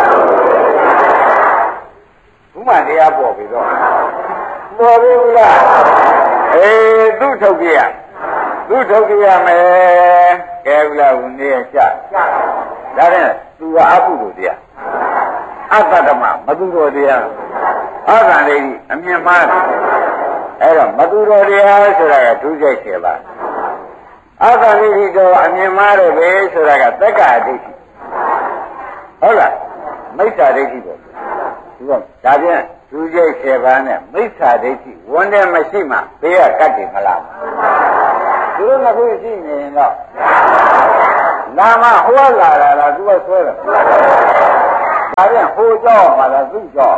ဘုမတရားပေါ်ပြီတော့ပေါ်ပြီလားအေးသူ့ထုတ်ပြရသူ့ထုတ်ပြရမယ်ကဲဘူးလားဦးနေရချဒါနဲ့သူကအပုလို့တရားအတ္တဓမ္မမသူတော်တရားအာဂန္တိအမြင်မှားတယ်အဲ့တော့မသူတော်တရားဆိုတာကဒုစိတ်ဆယ်ပါအာဂန္တိတော်အမြင်မှားတယ်ပဲဆိုတာကသက္ကာဒိဋ္ဌိဟုတ်လားမိစ္ဆာဒိဋ္ဌိပေါ့ဒီကဒါပြန်ဒုစိတ်ဆယ်ပါနဲ့မိစ္ဆာဒိဋ္ဌိဝန်တယ်မရှိမှဘေးကကတ်တယ်မလားသူတို့ကခုရှိနေရင်တော့လာမဟောလာတာလားသူကဆွဲတယ်ဒါပြန်ဟိုကြောက်မှာလားသူ့ကြောက်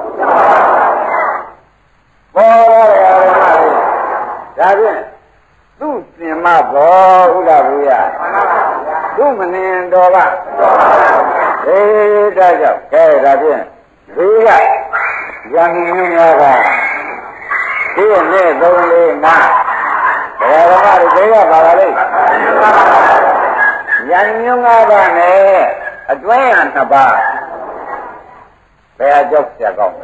ပေါ်ရတယ်အရမလေးဒါပြန်သူ့စင်မဘောဥဒ္ဒဘူရသူ့မနင်တော်ကအေးဒါကြောင့်ကဲဒါဖြင့်ဒီကယံမျိုးများကဒီနေ့သုံးလေးငါဘယ်တော့မှဒီကပါပါလိမ့်ယံမျိုးငါးပါးနဲ့အတွင်းရနှစ်ပါးဘယ်အကြောက်ကြကောင်း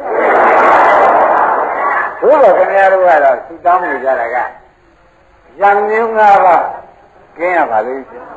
ဘုရားခင်ဗျားတို့ကတော့သူတောင်းနေကြတာကယံမျိုးငါးပါးကျင်းရပါလိမ့်ရှင်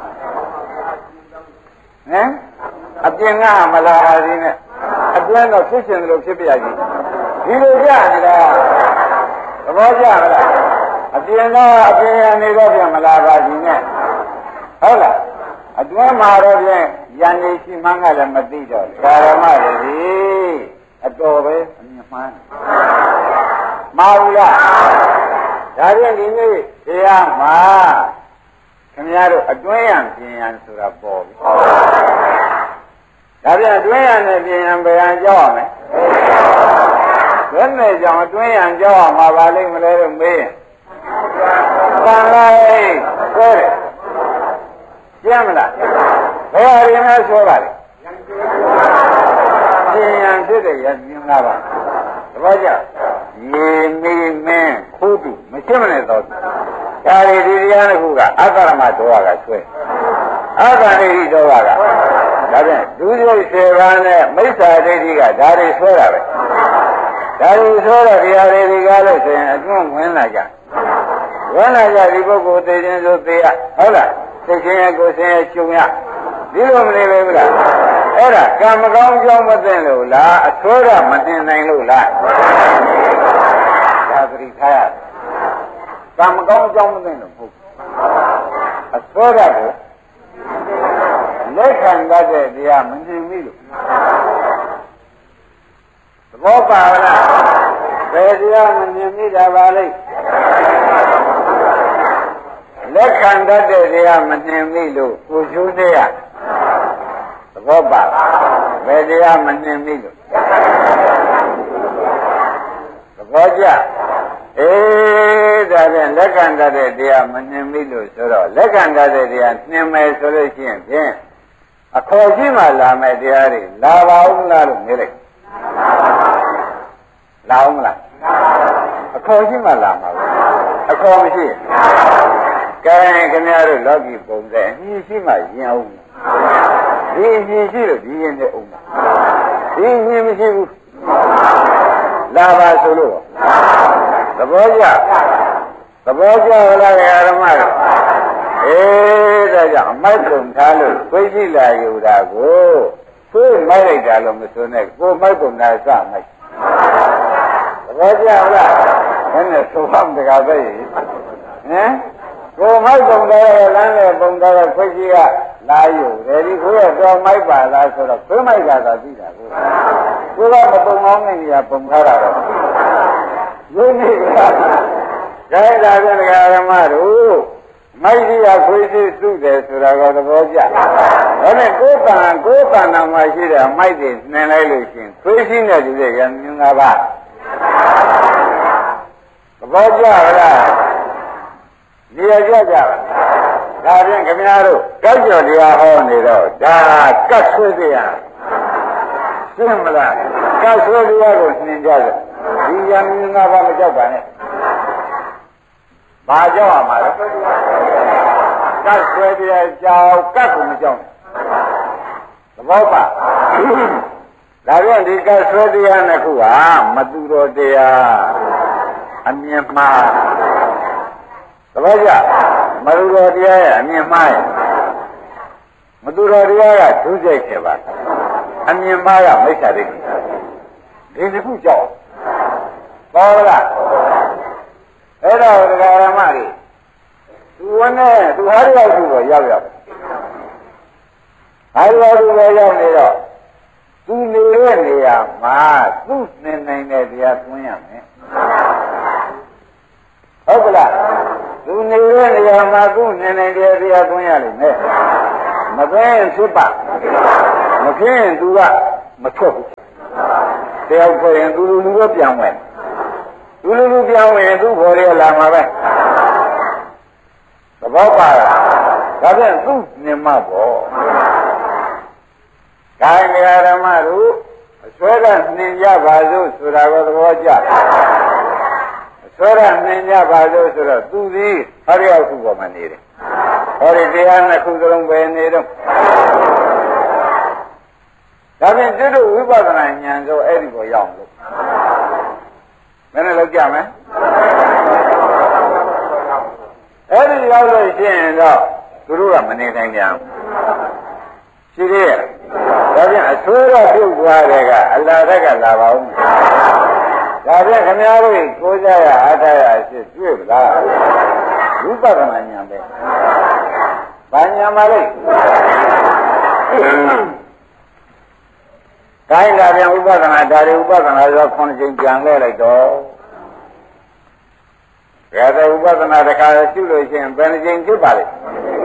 ဟမ်အပြင်ကမလာပါသေးနဲ့အတွင်းတော့ဖြစ်ရှင်တယ်လို့ဖြစ်ပြရကြီးဒီလိုကြနေတာသဘောကျမလားအပြင်ကအပြင်နေတော့ပြန်မလာပါဘူးနဲ့ဟုတ်လားအတွင်းမှာတော့ပြန်ယန္တိရှိမှန်းကလည်းမသိတော့ဓမ္မတွေဒီအတော်ပဲအမြင်မှန်းမဟုတ်လားဒါဖြင့်ဒီနေ့တရားမှာခင်ဗျားတို့အတွင်းရန်ပြင်ရန်ဆိုတာပေါ်ပြီဒါပြန်အတွင်းရန်နဲ့ပြင်ရန်ဘယ်ရန်ကြောက်ရမလဲဘယ်နဲ့ကြောင့်အတွင်းရန်ကြောက်ရမှာပါလိမ့်မလဲလို့မေးရင်တန်လိုက်ဆွဲတယ်ကျမ်းမလားဘယ်ဟာရင်းလဲဆွဲပါလဲပြင်ရန်ဖြစ်တဲ့ရန်ပြင်လာပါတပည့်ကြရေမေးမင်းခိုးသူမရှိမနဲ့တော့ဒါရီဒီတရားတစ်ခုကအကရမဒေါဝကဆွဲအကရိဟိဒေါဝကဒါပြန်ဒုစရိုက်ဆယ်ပါးနဲ့မိစ္ဆာဒိဋ္ဌိကဒါတွေဆွဲတာပဲဒါတွေဆွဲတဲ့တရားတွေဒီကားလို့ဆိုရင်အတွင်းဝင်လာကြဝင်လာကြဒီပုဂ္ဂိုလ်သိခြင်းဆိုသိရဟုတ်လားသိခြင်းရဲ့ကိုယ်ခြင်းရဲ့ကျုံရဒီလိုမနေပဲဘူးလားအဲ့ဒါကံမကောင်းကြောင်းမသိလို့လားအဆွဲရမတင်နိုင်လို့လားဒါသတိထားရကံမကောင်းကြောင်းမသိလို့ဟုတ်အဆွဲရကိုလက်ခံတတ်တဲ့တရားမမြင်မိလို့သဘောပါလားဘယ်တရားမမြင်မိတာပါလိမ့်လက်ခံတတ်တဲ့တရားမမြင်မိလို့ကိုကျိုးတဲ့ရသဘောပါဘယ်တရားမမြင်မိလို့သဘောကျအေးဒါဖြင့်လက်ခံတတ်တဲ့တရားမမြင်မိလို့ဆိုတော့လက်ခံတတ်တဲ့တရားနှင်မယ်ဆိုလို့ရှိရင်ဖြင့်အခေါ်ရှိမှလာမယ်တရားတွေလာပါဦးလားလို့မေးလိုက်လာအောင်မလားအခေါ်ရှိမှလာမှာပဲအခေါ်မရှိကဲခင်ဗျားတို့လောကီပုံစံအမြင်ရှိမှရင်အောင်ဒီအမြင်ရှိလို့ဒီရင်နဲ့အောင်ဒီအမြင်မရှိဘူးလာပါဆိုလို့သဘောကျသဘောကျလားဓမ္မတို့အေးဒါကြောင့်အမိုက်ပုံထားလို့သိရှိလာယူတာကိုသိမိုက်လိုက်တာလို့မဆိုနဲ့ကိုမိုက်ပုံတာစမိုက်သဘောကျလားဘယ်နဲ့သို့မှတကားပဲဟမ်ကိုမိုက်ပုံတယ်လမ်းနဲ့ပုံတယ်ခွေးကြီးကလာယူတယ်ဒီကိုရတော်မိုက်ပါလားဆိုတော့သိမိုက်တာသာသိတာကိုကိုကမပုံကောင်းနေကြပုံထားတာတော့ယုံနေကြဒါဒါပြန်ဓမ္မတို့မိုက်ကြီးကခွေးကြီးစုတယ်ဆိုတာကသဘောကျဒါနဲ့ကိုယ်တန်ကိုယ်တန်နာမှာရှိတဲ့မိုက်တွေနှင်လိုက်လို့ရှိရင်ခွေးကြီးနဲ့တူတဲ့ရံမြင်တာပါသဘောကျလားနေရာကြကြပါဒါဖြင့်ခင်ဗျားတို့ကောက်ကြော်တရားဟောနေတော့ဒါကတ်ဆွေးတရားရှင်းမလားကတ်ဆွေးတရားကိုနှင်ကြတယ်ဒီရံမြင်တာပါမကြောက်ပါနဲ့ဘာကြောက်ရမှာလဲကတ်ဆွဲတရားကြောက်ကတ်ကိုမကြောက်နဲ့သဘောပါဒါပြန်ဒီကတ်ဆွဲတရားနှစ်ခုဟာမတူတော်တရားအမြင်မှားသဘောကျမတူတော်တရားရဲ့အမြင်မှားရဲ့မတူတော်တရားကဒုစရိုက်ခဲ့ပါအမြင်မှားကမိစ္ဆာဒိဋ္ဌိဒီတစ်ခုကြောက်ပေါ်လားအဲ့တော့ဒကာရမတွေသူဝနဲ့သူဟာရရောက်သူတော့ရောက်ရောက်ဟာရရောက်သူတော့ရောက်နေတော့သူနေတဲ့နေရာမှာသူ့နေနိုင်တဲ့တရားသွင်းရမယ်ဟုတ်ကလားသူနေတဲ့နေရာမှာသူ့နေနိုင်တဲ့တရားသွင်းရလိမ့်မယ်မသွင်းဖြစ်ပါမဖြစ်ရင်သူကမထွက်ဘူးတယောက်ထွက်ရင်သူလူလူတော့ပြန်ဝင်သူလူလူပြန်ဝင်ရင်သူ့ဘော်ရလာမှာပဲသဘောပါလားဒါပြန်သူ့နေမှာပေါ့ဒါနေရာဓမ္မတို့အစွဲကနှင်ကြပါစို့ဆိုတာကိုသဘောကျအစွဲကနှင်ကြပါစို့ဆိုတော့သူသည်ဟရိယခုပေါ်မှာနေတယ်ဟောဒီတရားနှစ်ခုစလုံးပဲနေတော့ဒါဖြင့်ကျွတ်တို့ဝိပဿနာဉာဏ်ဆိုအဲ့ဒီကိုရောက်လို့မင်းလည်းလောက်ကြမယ်အဲ့ဒီရောက်လို့ရှိရင်တော့သူတို့ကမနေနိုင်ကြဘူးရှိသေးရဲ့ဒါဖြင့်အဆိုးရပြုတ်သွားတဲ့ကအလာတက်ကလာပါဦးဒါဖြင့်ခင်ဗျားတို့ကိုးကြရအားထားရရှိတွေ့ပလားဝိပဿနာဉာဏ်ပဲဘာဉာဏ်ပါလဲကိုင်းလာပြန်ဥပဒနာဒါရီဥပဒနာဆိုခုနှစ်ချိန်ပြန်လဲလိုက်တော့ဒါတဲ့ဥပဒနာတစ်ခါရှုလို့ရှိရင်ဘယ်နှချိန်ဖြစ်ပါလဲ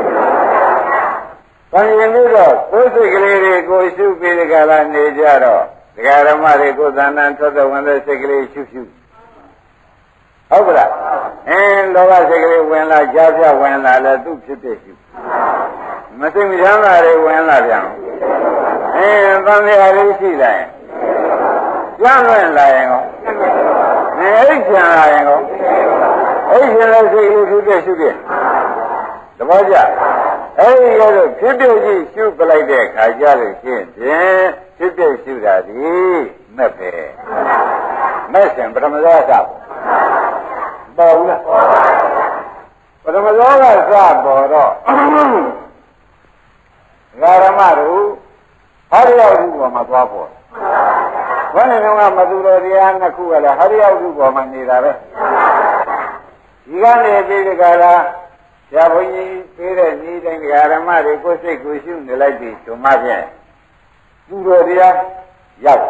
ဘယ်ရင်လို့တော့ကိုယ်စိတ်ကလေးတွေကိုရှုပြီးဒီကလာနေကြတော့ဒကာဓမ္မတွေကိုသဏ္ဍာန်ထွက်တဲ့ဝင်တဲ့စိတ်ကလေးရှုရှုဟုတ်ကလားအင်းလောဘစိတ်ကလေးဝင်လာကြားပြဝင်လာလဲသူ့ဖြစ်တဲ့ရှုမသိမချမ်းသာတွေဝင်လာပြန်အင်းသံဃာလေးရှိလာရင်ကျမ်းလွင်လာရင်ကောအဲအိတ်ချမ်းလာရင်ကောအိတ်ချမ်းလို့စိတ်လေးဖြစ်တဲ့ရှုတဲ့သဘောကျအဲ့ဒီလိုဖြစ်ဖြစ်ကြီးရှုပလိုက်တဲ့ခါကြလို့ရှိရင်ဖြစ်ဖြစ်ရှုတာဒီမဲ့ပဲမဲ့ရှင်ပထမဇောကပေါ်ဘူးလားပထမဇောကစပေါ်တော့ဂါရမတို့ဟရိယဝုပေါ်မှာသွားပေါ်ဘယ်နဲ့ကမသူတော်တရားနှစ်ခုကလည်းဟရိယဝုပေါ်မှာနေတာပဲဒီကနေပြီးဒီကလာဆရာဘုန်းကြီးပေးတဲ့ဤတိုင်းဓမ္မတွေကိုစိတ်ကိုရှုနေလိုက်ပြီဓမ္မဖြင့်သူတော်တရားရောက်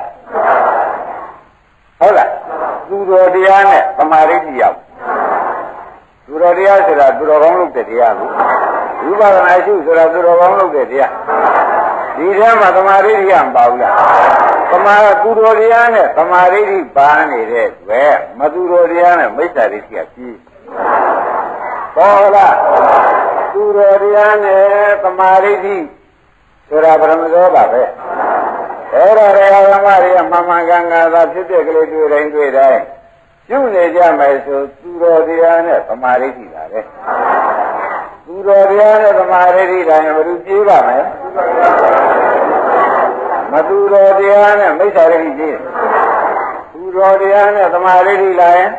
ဟုတ်လားသူတော်တရားနဲ့သမာဓိရောက်သူတော်တရားဆိုတာသူတော်ကောင်းလုပ်တဲ့တရားကိုဝိပဿနာရှုဆိုတာသူတော်ကောင်းလုပ်တဲ့တရားဒီထဲမှာသမာဓိရမပါဘူးလားသမာသူတော်တရားနဲ့သမာဓိပါနေတဲ့ပဲမသူတော်တရားနဲ့မိစ္ဆာဒိဋ္ဌိကပြီးဟုတ်လားသူတော်တရားနဲ့သမာဓိဆိုတာပရမဇောပါပဲအဲ့ဒါရေဓမ္မတွေကမမှန်ကန်ကန်သာဖြစ်တဲ့ကလေးတွေ့တိုင်းတွေ့တိုင်းရှုနေကြမယ်ဆိုသူတော်တရားနဲ့သမာဓိပါပဲသူတော်တရားနဲ့သမာဓိတိုင်းဘယ်လိုပြေးပါမလဲမသူတော်တရားနဲ့မိစ္ဆာဒိဋ္ဌိပြေးသူတော်တရားနဲ့သမာဓိလာရင်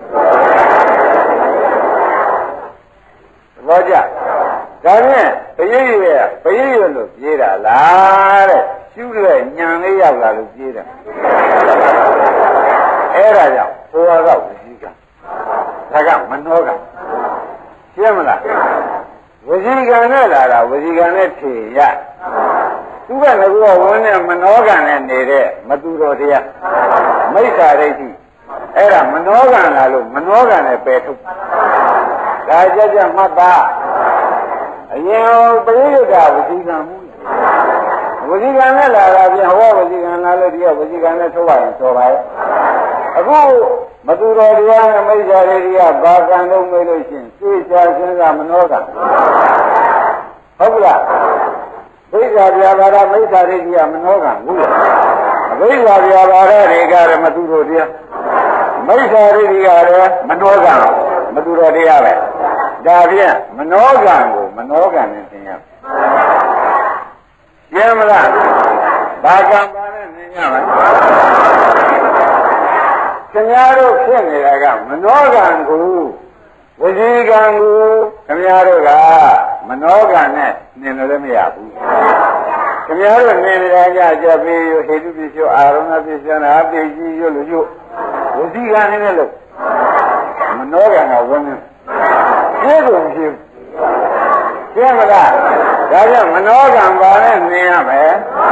ဘောကြဒါဖြင့်ဘယိရဘယိရလို့ပြေးတာလားတဲ့ရှုတဲ့ညံလေးရောက်လာလို့ပြေးတယ်အဲ့ဒါကြောင့်ဘုရားကဝစီကဒါကမနောကရှင်းမလားဝစီကံနဲ့လာတာဝစီကံနဲ့ဖြေရသူကလည်းကဝန်းနဲ့မနောကံနဲ့နေတဲ့မသူတော်တရားမိစ္ဆာဒိဋ္ဌိအဲ့ဒါမနောကံလာလို့မနောကံနဲ့ပယ်ထုတ်ဒါကြကြမှတ်ပါအရင်ပရိယုဒ္ဓဝစီကံမှုဝစီကံနဲ့လာတာပြန်ဟောဝစီကံလာလို့ဒီကဝစီကံနဲ့ထုတ်ရရင်ဆိုပါရဲ့အခုမသူတော်တရားနဲ့မိစ္ဆာဒိဋ္ဌိကဘာကံလို့မေးလို့ရှိရင်သိချာစဉ်းစားမနောကံဟုတ်ကလားမိစ္ဆာပြာပါဒမိစ္ဆာဒိဋ္ဌိကမနောကံဘူးလားအမိစ္ဆာပြာပါဒတွေကလည်းမသူတော်တရားမိစ္ဆာဒိဋ္ဌိကလည်းမနောကံမသူတော်တရားပဲဒါဖြင့်မနောကံကိုမနောကံနဲ့သင်ရရှင်းမလားဘာကံပါနဲ့သင်ရမလဲခင်ဗျားတို့ဖြစ်နေတာကမနောကံကိုဝစီကံကိုခင်ဗျားတို့ကမနောကံနဲ့နင်လို့လည်းမရဘူးခင်ဗျားတို့နင်နေတာကြကြပြီးဟေတုပစ္စယအာရုံပစ္စယနာပိကြီးရွလို့ရွဝစီကံနဲ့လို့မနောကံကဝန်းနေကျေးဇူးပြုရှင်းမလားဒါကြောင့်မနောကံပါနဲ့နင်ရမယ်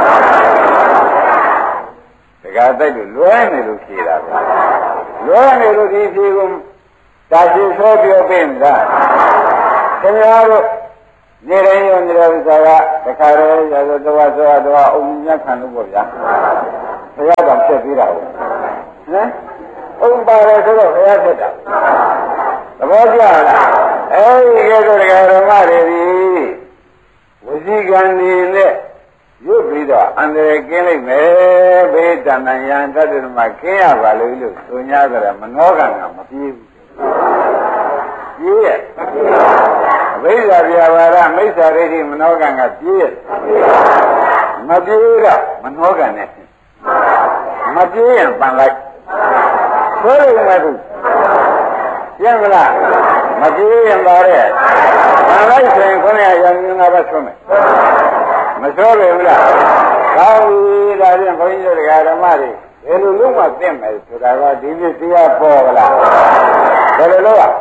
တခါတိုက်လို့လွဲနေလို့ဖြေတာပဲလွဲနေလို့ဒီဖြေကိုဒါရှိသောပြောပင်လားခင်ဗျားတို့နေရင်းရောနေရဥစ္စာကတခါရဲရသောတော်သောတော်အုံမြတ်ခံလို့ပေါ့ဗျာဘုရားတော်ဖြစ်ပြီးတာဟုတ်ဟမ်အုံပါရဲဆိုတော့ဘုရားဖြစ်တာသဘောကျလားအဲဒီကဲဆိုတရားဓမ္မတွေဒီဝစီကံနေနဲ့ရုပ်ပြီးတော့အန္တရာယ်ကင်းလိုက်မယ်ဘေးတဏ္ဍယံတတ္တမကင်းရပါလို့လို့ဆို냐ကြတယ်မနောကံကမပြေးဘူးပြေးရဲ့အဘိဓါပြာပါဒမိစ္ဆာဒိဋ္ဌိမနောကံကပြေးရဲ့မပြေးတော့မနောကံနဲ့မပြေးရင်ပန်လိုက်ဆိုရမယ်သူရှင်းမလားမပြေးရင်ပါတဲ့ပန်လိုက်ဆိုရင်ခုနကရောင်ငါးပါးဆွမယ်မဆိုးပဲဘူးလားကောင်းပြီဒါဖြင့်ဘုန်းကြီးတို့ဓမ္မတွေဘယ်လိုလုပ်မှသိမယ်ဆိုတာကဒီပြတရားပေါ်ကလားဘယ်လိုလုပ်อ่ะ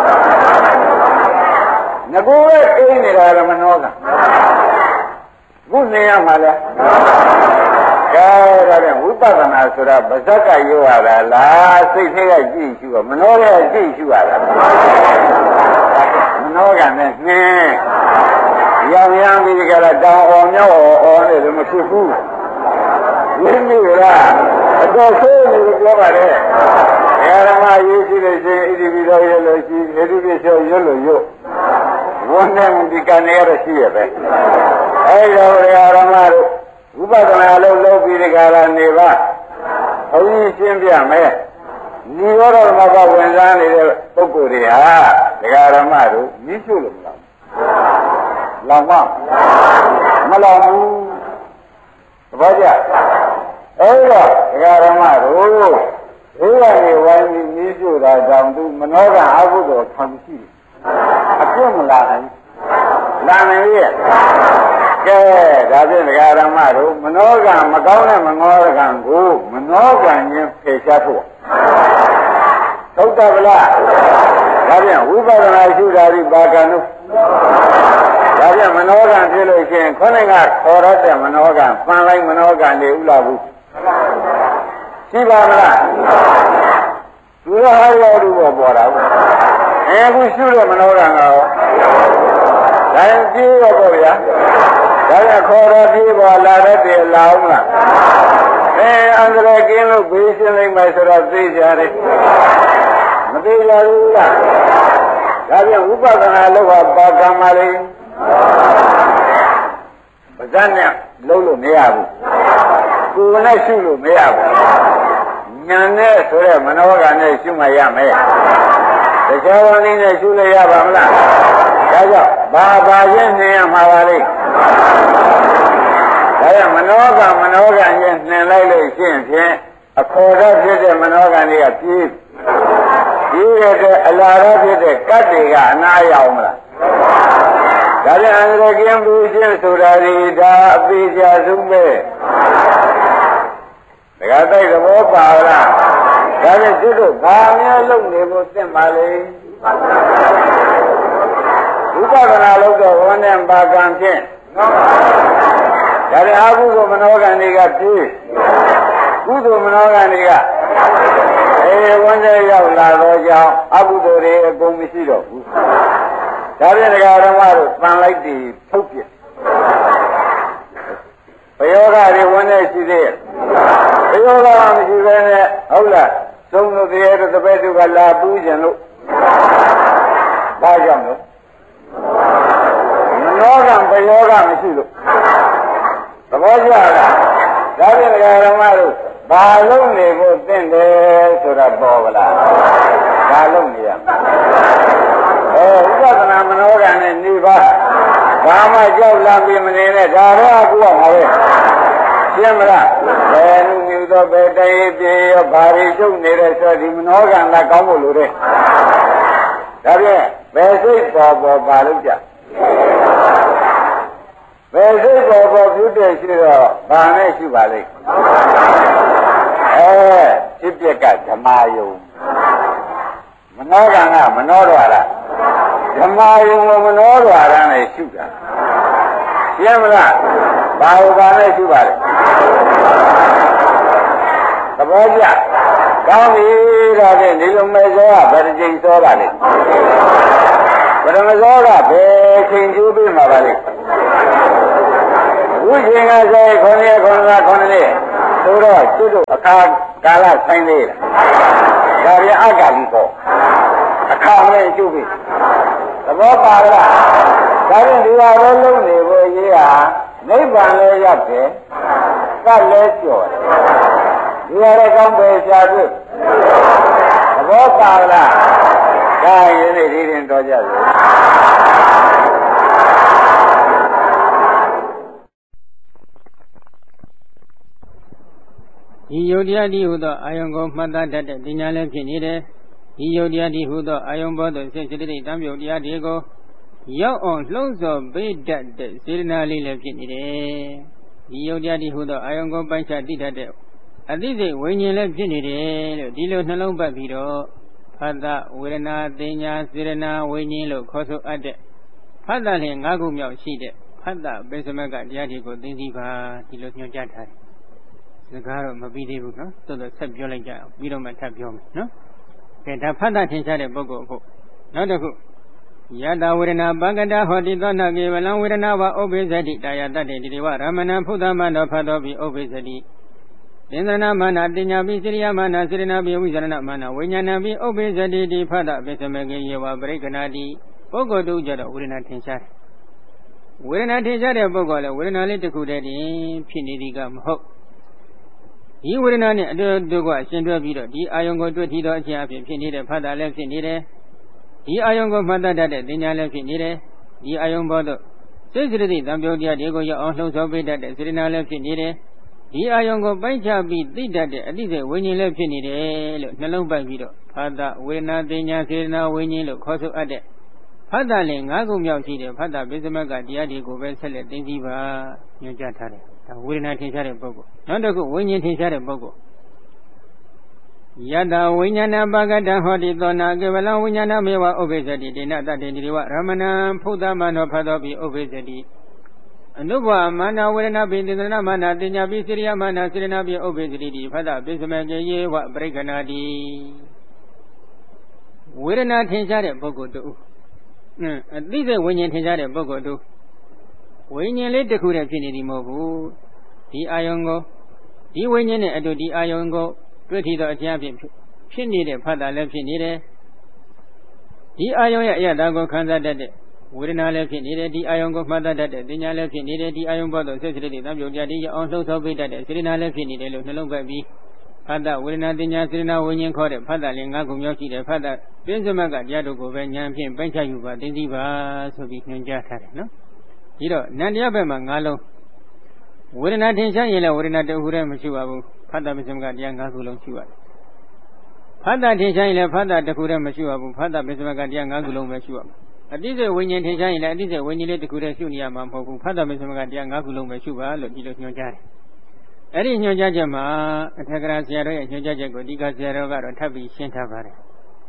ငကူရဲ့အိမ်နေတာကမနှောကခုနေရမှာလဲကဲဒါဖြင့်ဝိပဿနာဆိုတာဗဇက်ကရောရတာလားစိတ်ထဲကကြည့်ရှုရမနှောရဲ့ကြည့်ရှုရတာမနှောကနဲ့နှင်းရောင်ရမ်းပြီးကြတာတောင်အောင်မြောက်အောင်နေလို့မဖြစ်ဘူးဝိမိလားအတော်ဆိုးနေလို့ပြောပါတယ်ဓမ္မရေးရှိလို့ရှိရင်ဣတိပိသောရလို့ရှိဣတိပိသောရလို့ရဝန်းနေဒီကံရရရှိရပဲအဲဒီတော့ဓမ္မတို့ဝိပဿနာလို့လုပ်ပြီးဒီကရာနေပါဘုန်းကြီးရှင်းပြမယ်နိရောဓမဘဝင်စားနေတဲ့ပုဂ္ဂိုလ်တွေဟာဒကာဓမ္မတို့မြင့်ချုပ်လို့မလားလောင်မမလောင်ဘူးသဘောကျအဲ့တော့ဒကာဓမ္မတို့ဒီကနေဝိုင်းပြီးမြည်ကြတာကြောင့်သူမနောကအဘုဒ္ဓခံရှိတယ်အပြတ်မလာနိုင်လာနိုင်ရဲ့ကဲဒါဖြင့်ဒကာဓမ္မတို့မနောကမကောင်းတဲ့မနောကံကိုမနောကံချင်းဖယ်ရှားဖို့သုတ်တဗလားဒါဖြင့်ဝိပဿနာရှုတာဒီဘာကံတို့ဒါပြန်မနောကံဖြစ်လို့ရှိရင်ခေါင်းကခေါ်ရတဲ့မနောကံပန်လိုက်မနောကံနေဥလာဘူးရှိပါမလားသူရဟရောသူပေါ်ပေါ်တာဘူးအဲခုရှုတဲ့မနောကံကရောဒါရင်ပြေးရောပေါ့ဗျာဒါပြန်ခေါ်ရပြေးပေါ်လာတဲ့တည်းလာအောင်လားအဲအန္တရာယ်ကင်းလို့ဘေးရှင်းလိုက်မှဆိုတော့သိကြတယ်မသိကြဘူးလားဒါပြန်ဝိပဿနာလို့ဟာပါကံပါလေပဇတ်နဲ့လုံးလို့မရဘူးကိုယ်နဲ့ရှုလို့မရဘူးဉာဏ်နဲ့ဆိုတဲ့မနောကနဲ့ရှုမှရမယ်တရားဝင်လေးနဲ့ရှုလို့ရပါမလားဒါကြောင့်ဘာဘာချင်းနေရမှာပါလိမ့်ဒါကြောင့်မနောကမနောကချင်းနှင်လိုက်လို့ရှိရင်ဖြင့်အခေါ်တော့ဖြစ်တဲ့မနောကတွေကပြေးပြေးရတဲ့အလားတော့ဖြစ်တဲ့ကတ်တွေကအနာရောက်မလားဒါပြန်အန္တရာယ်ကင်းဘူးရှင်းဆိုတာဒီဒါအပိချာဆုံးပဲဒကာတိုက်သဘောပါလားဒါပြန်သူတို့ဘာများလုပ်နေဖို့သင့်ပါလေဝိပဿနာလုပ်တော့ဝန်းနဲ့ပါကံဖြင့်ဒါပြန်အကုသိုလ်မနောကံတွေကပြေးကုသိုလ်မနောကံတွေကအေးဝန်းနဲ့ရောက်လာတော့ကြောင့်အကုသိုလ်တွေအကုန်မရှိတော့ဘူးဒါပြန်ဒကာဓမ္မတို့ပန်လိုက်တည်ထုတ်ပြဘယောဂတွေဝန်းနေရှိသေးရဲ့ဘယောဂမရှိဘဲနဲ့ဟုတ်လားသုံးလို့တရားတို့တပည့်တို့ကလာပူးကြလို့ဘာကြောင့်လို့မနောကဘယောဂမရှိလို့သဘောကျလားဒါပြန်ဒကာဓမ္မတို့ဘာလုံးနေဖို့သင့်တယ်ဆိုတာပေါ်ပါလားဘာလုံးနေရအဲဥပဒနာမနောကံနဲ့နေပါဘာမှကြောက်လန့်ပြီးမနေနဲ့ဒါတော့အခုကမှာပဲရှင်းမလားဘယ်နုမြူသောဘယ်တည်းပြေရောဘာတွေချုပ်နေတဲ့ဆိုဒီမနောကံကကောင်းဖို့လိုတယ်ဒါဖြင့်ဘယ်စိတ်ပေါ်ပေါ်ပါလို့ကြဘယ်စိတ်ပေါ်ပေါ်ပြုတဲ့ရှိတော့ဘာနဲ့ရှိပါလိမ့်အဲဖြစ်ပျက်ကဓမ္မယုံမနောကံကမနောတော်လားဓမ္မယုံမနောတော်ရမ်းနဲ့ရှုတာရှင်းမလားဘာဝကနဲ့ရှုပါလဲသဘောကျကောင်းပြီဒါဖြင့်ဒီလိုမဲ့စောကဗတ္တိစောတာလေပရမဇောကဘယ်ချိန်ကျိုးပေးမှာပါလဲအခုချိန်ကဆိုခုနှစ်ရက်ခုနှစ်လခုနှစ်နှစ်ဆိုတော့ကျွတ်တို့အခါကာလဆိုင်သေးလားဒါပြန်အကလိပေါ့အခါနဲ့ကျိုးပေးသဘောပါလားဒါဖြင့်ဒီဟာလုံးလုံးနေဖို့ရေးဟာနိဗ္ဗာန်လည်းရောက်တယ်သတ်လည်းကျော်တယ်ဒီဟာလည်းကောင်းပဲရှားတွေ့သဘောပါလားဒါရင်ဒီဒီရင်တော်ကြစေဒီယုတ်တရားဒီဟုသောအာယုံကိုမှတ်သားတတ်တဲ့ပညာလည်းဖြစ်နေတယ်ဒီယုတ်တရားဒီဟုသောအာယုံဘောသို့စိတ်စိတ္တိတံပြုတ်တရားတွေကိုရောက်အောင်လှုံ့ဆော်ပေးတတ်တဲ့စေတနာလေးလည်းဖြစ်နေတယ်ဒီယုတ်တရားဒီဟုသောအာယုံကိုပိုင်းခြားသိတတ်တဲ့အသိစိတ်ဝိညာဉ်လည်းဖြစ်နေတယ်လို့ဒီလိုနှလုံးပတ်ပြီးတော့ဖတ်တာဝေဒနာသိညာစေတနာဝိညာဉ်လို့ခေါ်ဆိုအပ်တဲ့ဖတ်တာလင်၅ခုမြောက်ရှိတဲ့ဖတ်တာပိစမကတရားတွေကိုသိသိပါဒီလိုညွှန်ကြားထားတယ်စကားတော့မပြီးသေးဘူးနော်သို့တော့ဆက်ပြောလိုက်ကြအောင်ပြီးတော့မှထပ်ပြောမယ်နော်ကဲဒါဖတ်တာထင်ရှားတဲ့ပုဂ္ဂိုလ်အခုနောက်တစ်ခုယတဝေဒနာပကတဟောတိသောနာကေဝလံဝေဒနာဝဥပ္ပိသတိတာယတတေတိဝရမဏံဖုသမန္တောဖတ်တော်ပြီးဥပ္ပိသတိသင်္သနာမာနတင်ညာပိစိရိယမာနစေရနာပိဝိဇရဏမာနဝိညာဏပိဥပ္ပိသတိတိဖတ်တာပိစမေကေယေဝပရိက္ခဏာတိပုဂ္ဂိုလ်တို့ကြတော့ဝေဒနာထင်ရှားတယ်ဝေဒနာထင်ရှားတဲ့ပုဂ္ဂိုလ်လည်းဝေဒနာလေးတစ်ခုတည်းတင်ဖြစ်နေသည်ကမဟုတ်ဒီဝေဒနာနဲ့အတူတူကရှင်တွဲပြီးတော့ဒီအာယုံကိုတွေ့ထီသောအခြင်းအဖြစ်ဖြစ်နေတဲ့ဖတ်တာလည်းဖြစ်နေတယ်ဒီအာယုံကိုမှတ်တတ်တဲ့ဉာဏ်လည်းဖြစ်နေတယ်ဒီအာယုံဘောတော့စိတ်စိတ္တိတံပြုတ်တရားတွေကိုရောက်အောင်လှုံ့ဆော်ပေးတတ်တဲ့စေတနာလည်းဖြစ်နေတယ်ဒီအာယုံကိုပိုင်းခြားပြီးသိတတ်တဲ့အတိစိတ်ဝိညာဉ်လည်းဖြစ်နေတယ်လို့နှလုံးပိုက်ပြီးတော့ဖတ်တာဝေဒနာဉာဏ်စေတနာဝိညာဉ်လို့ခေါ်ဆိုအပ်တဲ့ဖတ်တာလည်း၅ခုမြောက်ရှိတယ်ဖတ်တာပိစမကတရားတွေကိုပဲဆက်လက်သိသိပါညွှန်ကြားထားတယ်ဒါဝေဒနာထင်ရှားတဲ့ပုဂ္ဂိုလ်နောက်တစ်ခုဝိညာဉ်ထင်ရှားတဲ့ပုဂ္ဂိုလ်ယတဝိညာဏပကတဟောတိသောနာကေဝလံဝိညာဏမေဝဥပ္ပိသတိဒေနတတေတိဝရမဏံဖုသမန္တောဖတ်တော်ပြီးဥပ္ပိသတိအနုဘမာနဝေဒနာပိသန္တနာမာနတင်ညာပိစိရိယမာနစေရနာပိဥပ္ပိသတိတိဖတ်တာပိစမေကေယေဝပရိက္ခဏာတိဝေဒနာထင်ရှားတဲ့ပုဂ္ဂိုလ်တူအင်းအသိစိတ်ဝိညာဉ်ထင်ရှားတဲ့ပုဂ္ဂိုလ်တူဝိညာဉ်လေးတစ်ခုတည်းဖြစ်နေသည်မဟုတ်ဘူးဒီအာယုံကိုဒီဝိညာဉ်နဲ့အတူဒီအာယုံကိုတွေ့ထီသောအခြင်းအဖြစ်ဖြစ်နေတဲ့ဖတ်တာလည်းဖြစ်နေတယ်ဒီအာယုံရဲ့အရသာကိုခံစားတတ်တဲ့ဝေဒနာလည်းဖြစ်နေတယ်ဒီအာယုံကိုမှတ်တတ်တဲ့ဉာဏ်လည်းဖြစ်နေတယ်ဒီအာယုံဘောတော့စိတ်စိတ္တိတံပြုတ်တရားဒီအောင်လှုပ်ဆော်ပေးတတ်တဲ့စေတနာလည်းဖြစ်နေတယ်လို့နှလုံးပတ်ပြီးဖတ်တာဝေဒနာဉာဏ်စေတနာဝိညာဉ်ခေါ်တဲ့ဖတ်တာလည်း၅ခုမြောက်ရှိတယ်ဖတ်တာပြင်းစမကတရားတို့ကိုပဲဉာဏ်ဖြင့်ပိုင်းခြားယူပါသိသိပါဆိုပြီးညွှန်ကြားထားတယ်နော်ဒီတော့နန္တရားဘက်မှာ၅လုံးဝေဒနာထင်ရှားရင်လည်းဝေဒနာတခုတည်းမရှိပါဘူးဖတ်တာပစ္စမကတရား၅ခုလုံးရှိပါတယ်ဖတ်တာထင်ရှားရင်လည်းဖတ်တာတခုတည်းမရှိပါဘူးဖတ်တာပစ္စမကတရား၅ခုလုံးပဲရှိပါမယ်အတိစိတ်ဝိညာဉ်ထင်ရှားရင်လည်းအတိစိတ်ဝိညာဉ်လေးတခုတည်းရှိနေရမှာမဟုတ်ဘူးဖတ်တာပစ္စမကတရား၅ခုလုံးပဲရှိပါလို့ဒီလိုညွှန်ကြားတယ်အဲ့ဒီညွှန်ကြားချက်မှာအထက်ကရာဆရာတော်ရဲ့ညွှန်ကြားချက်ကိုဒီကဆရာတော်ကတော့ထပ်ပြီးရှင်းထားပါတယ်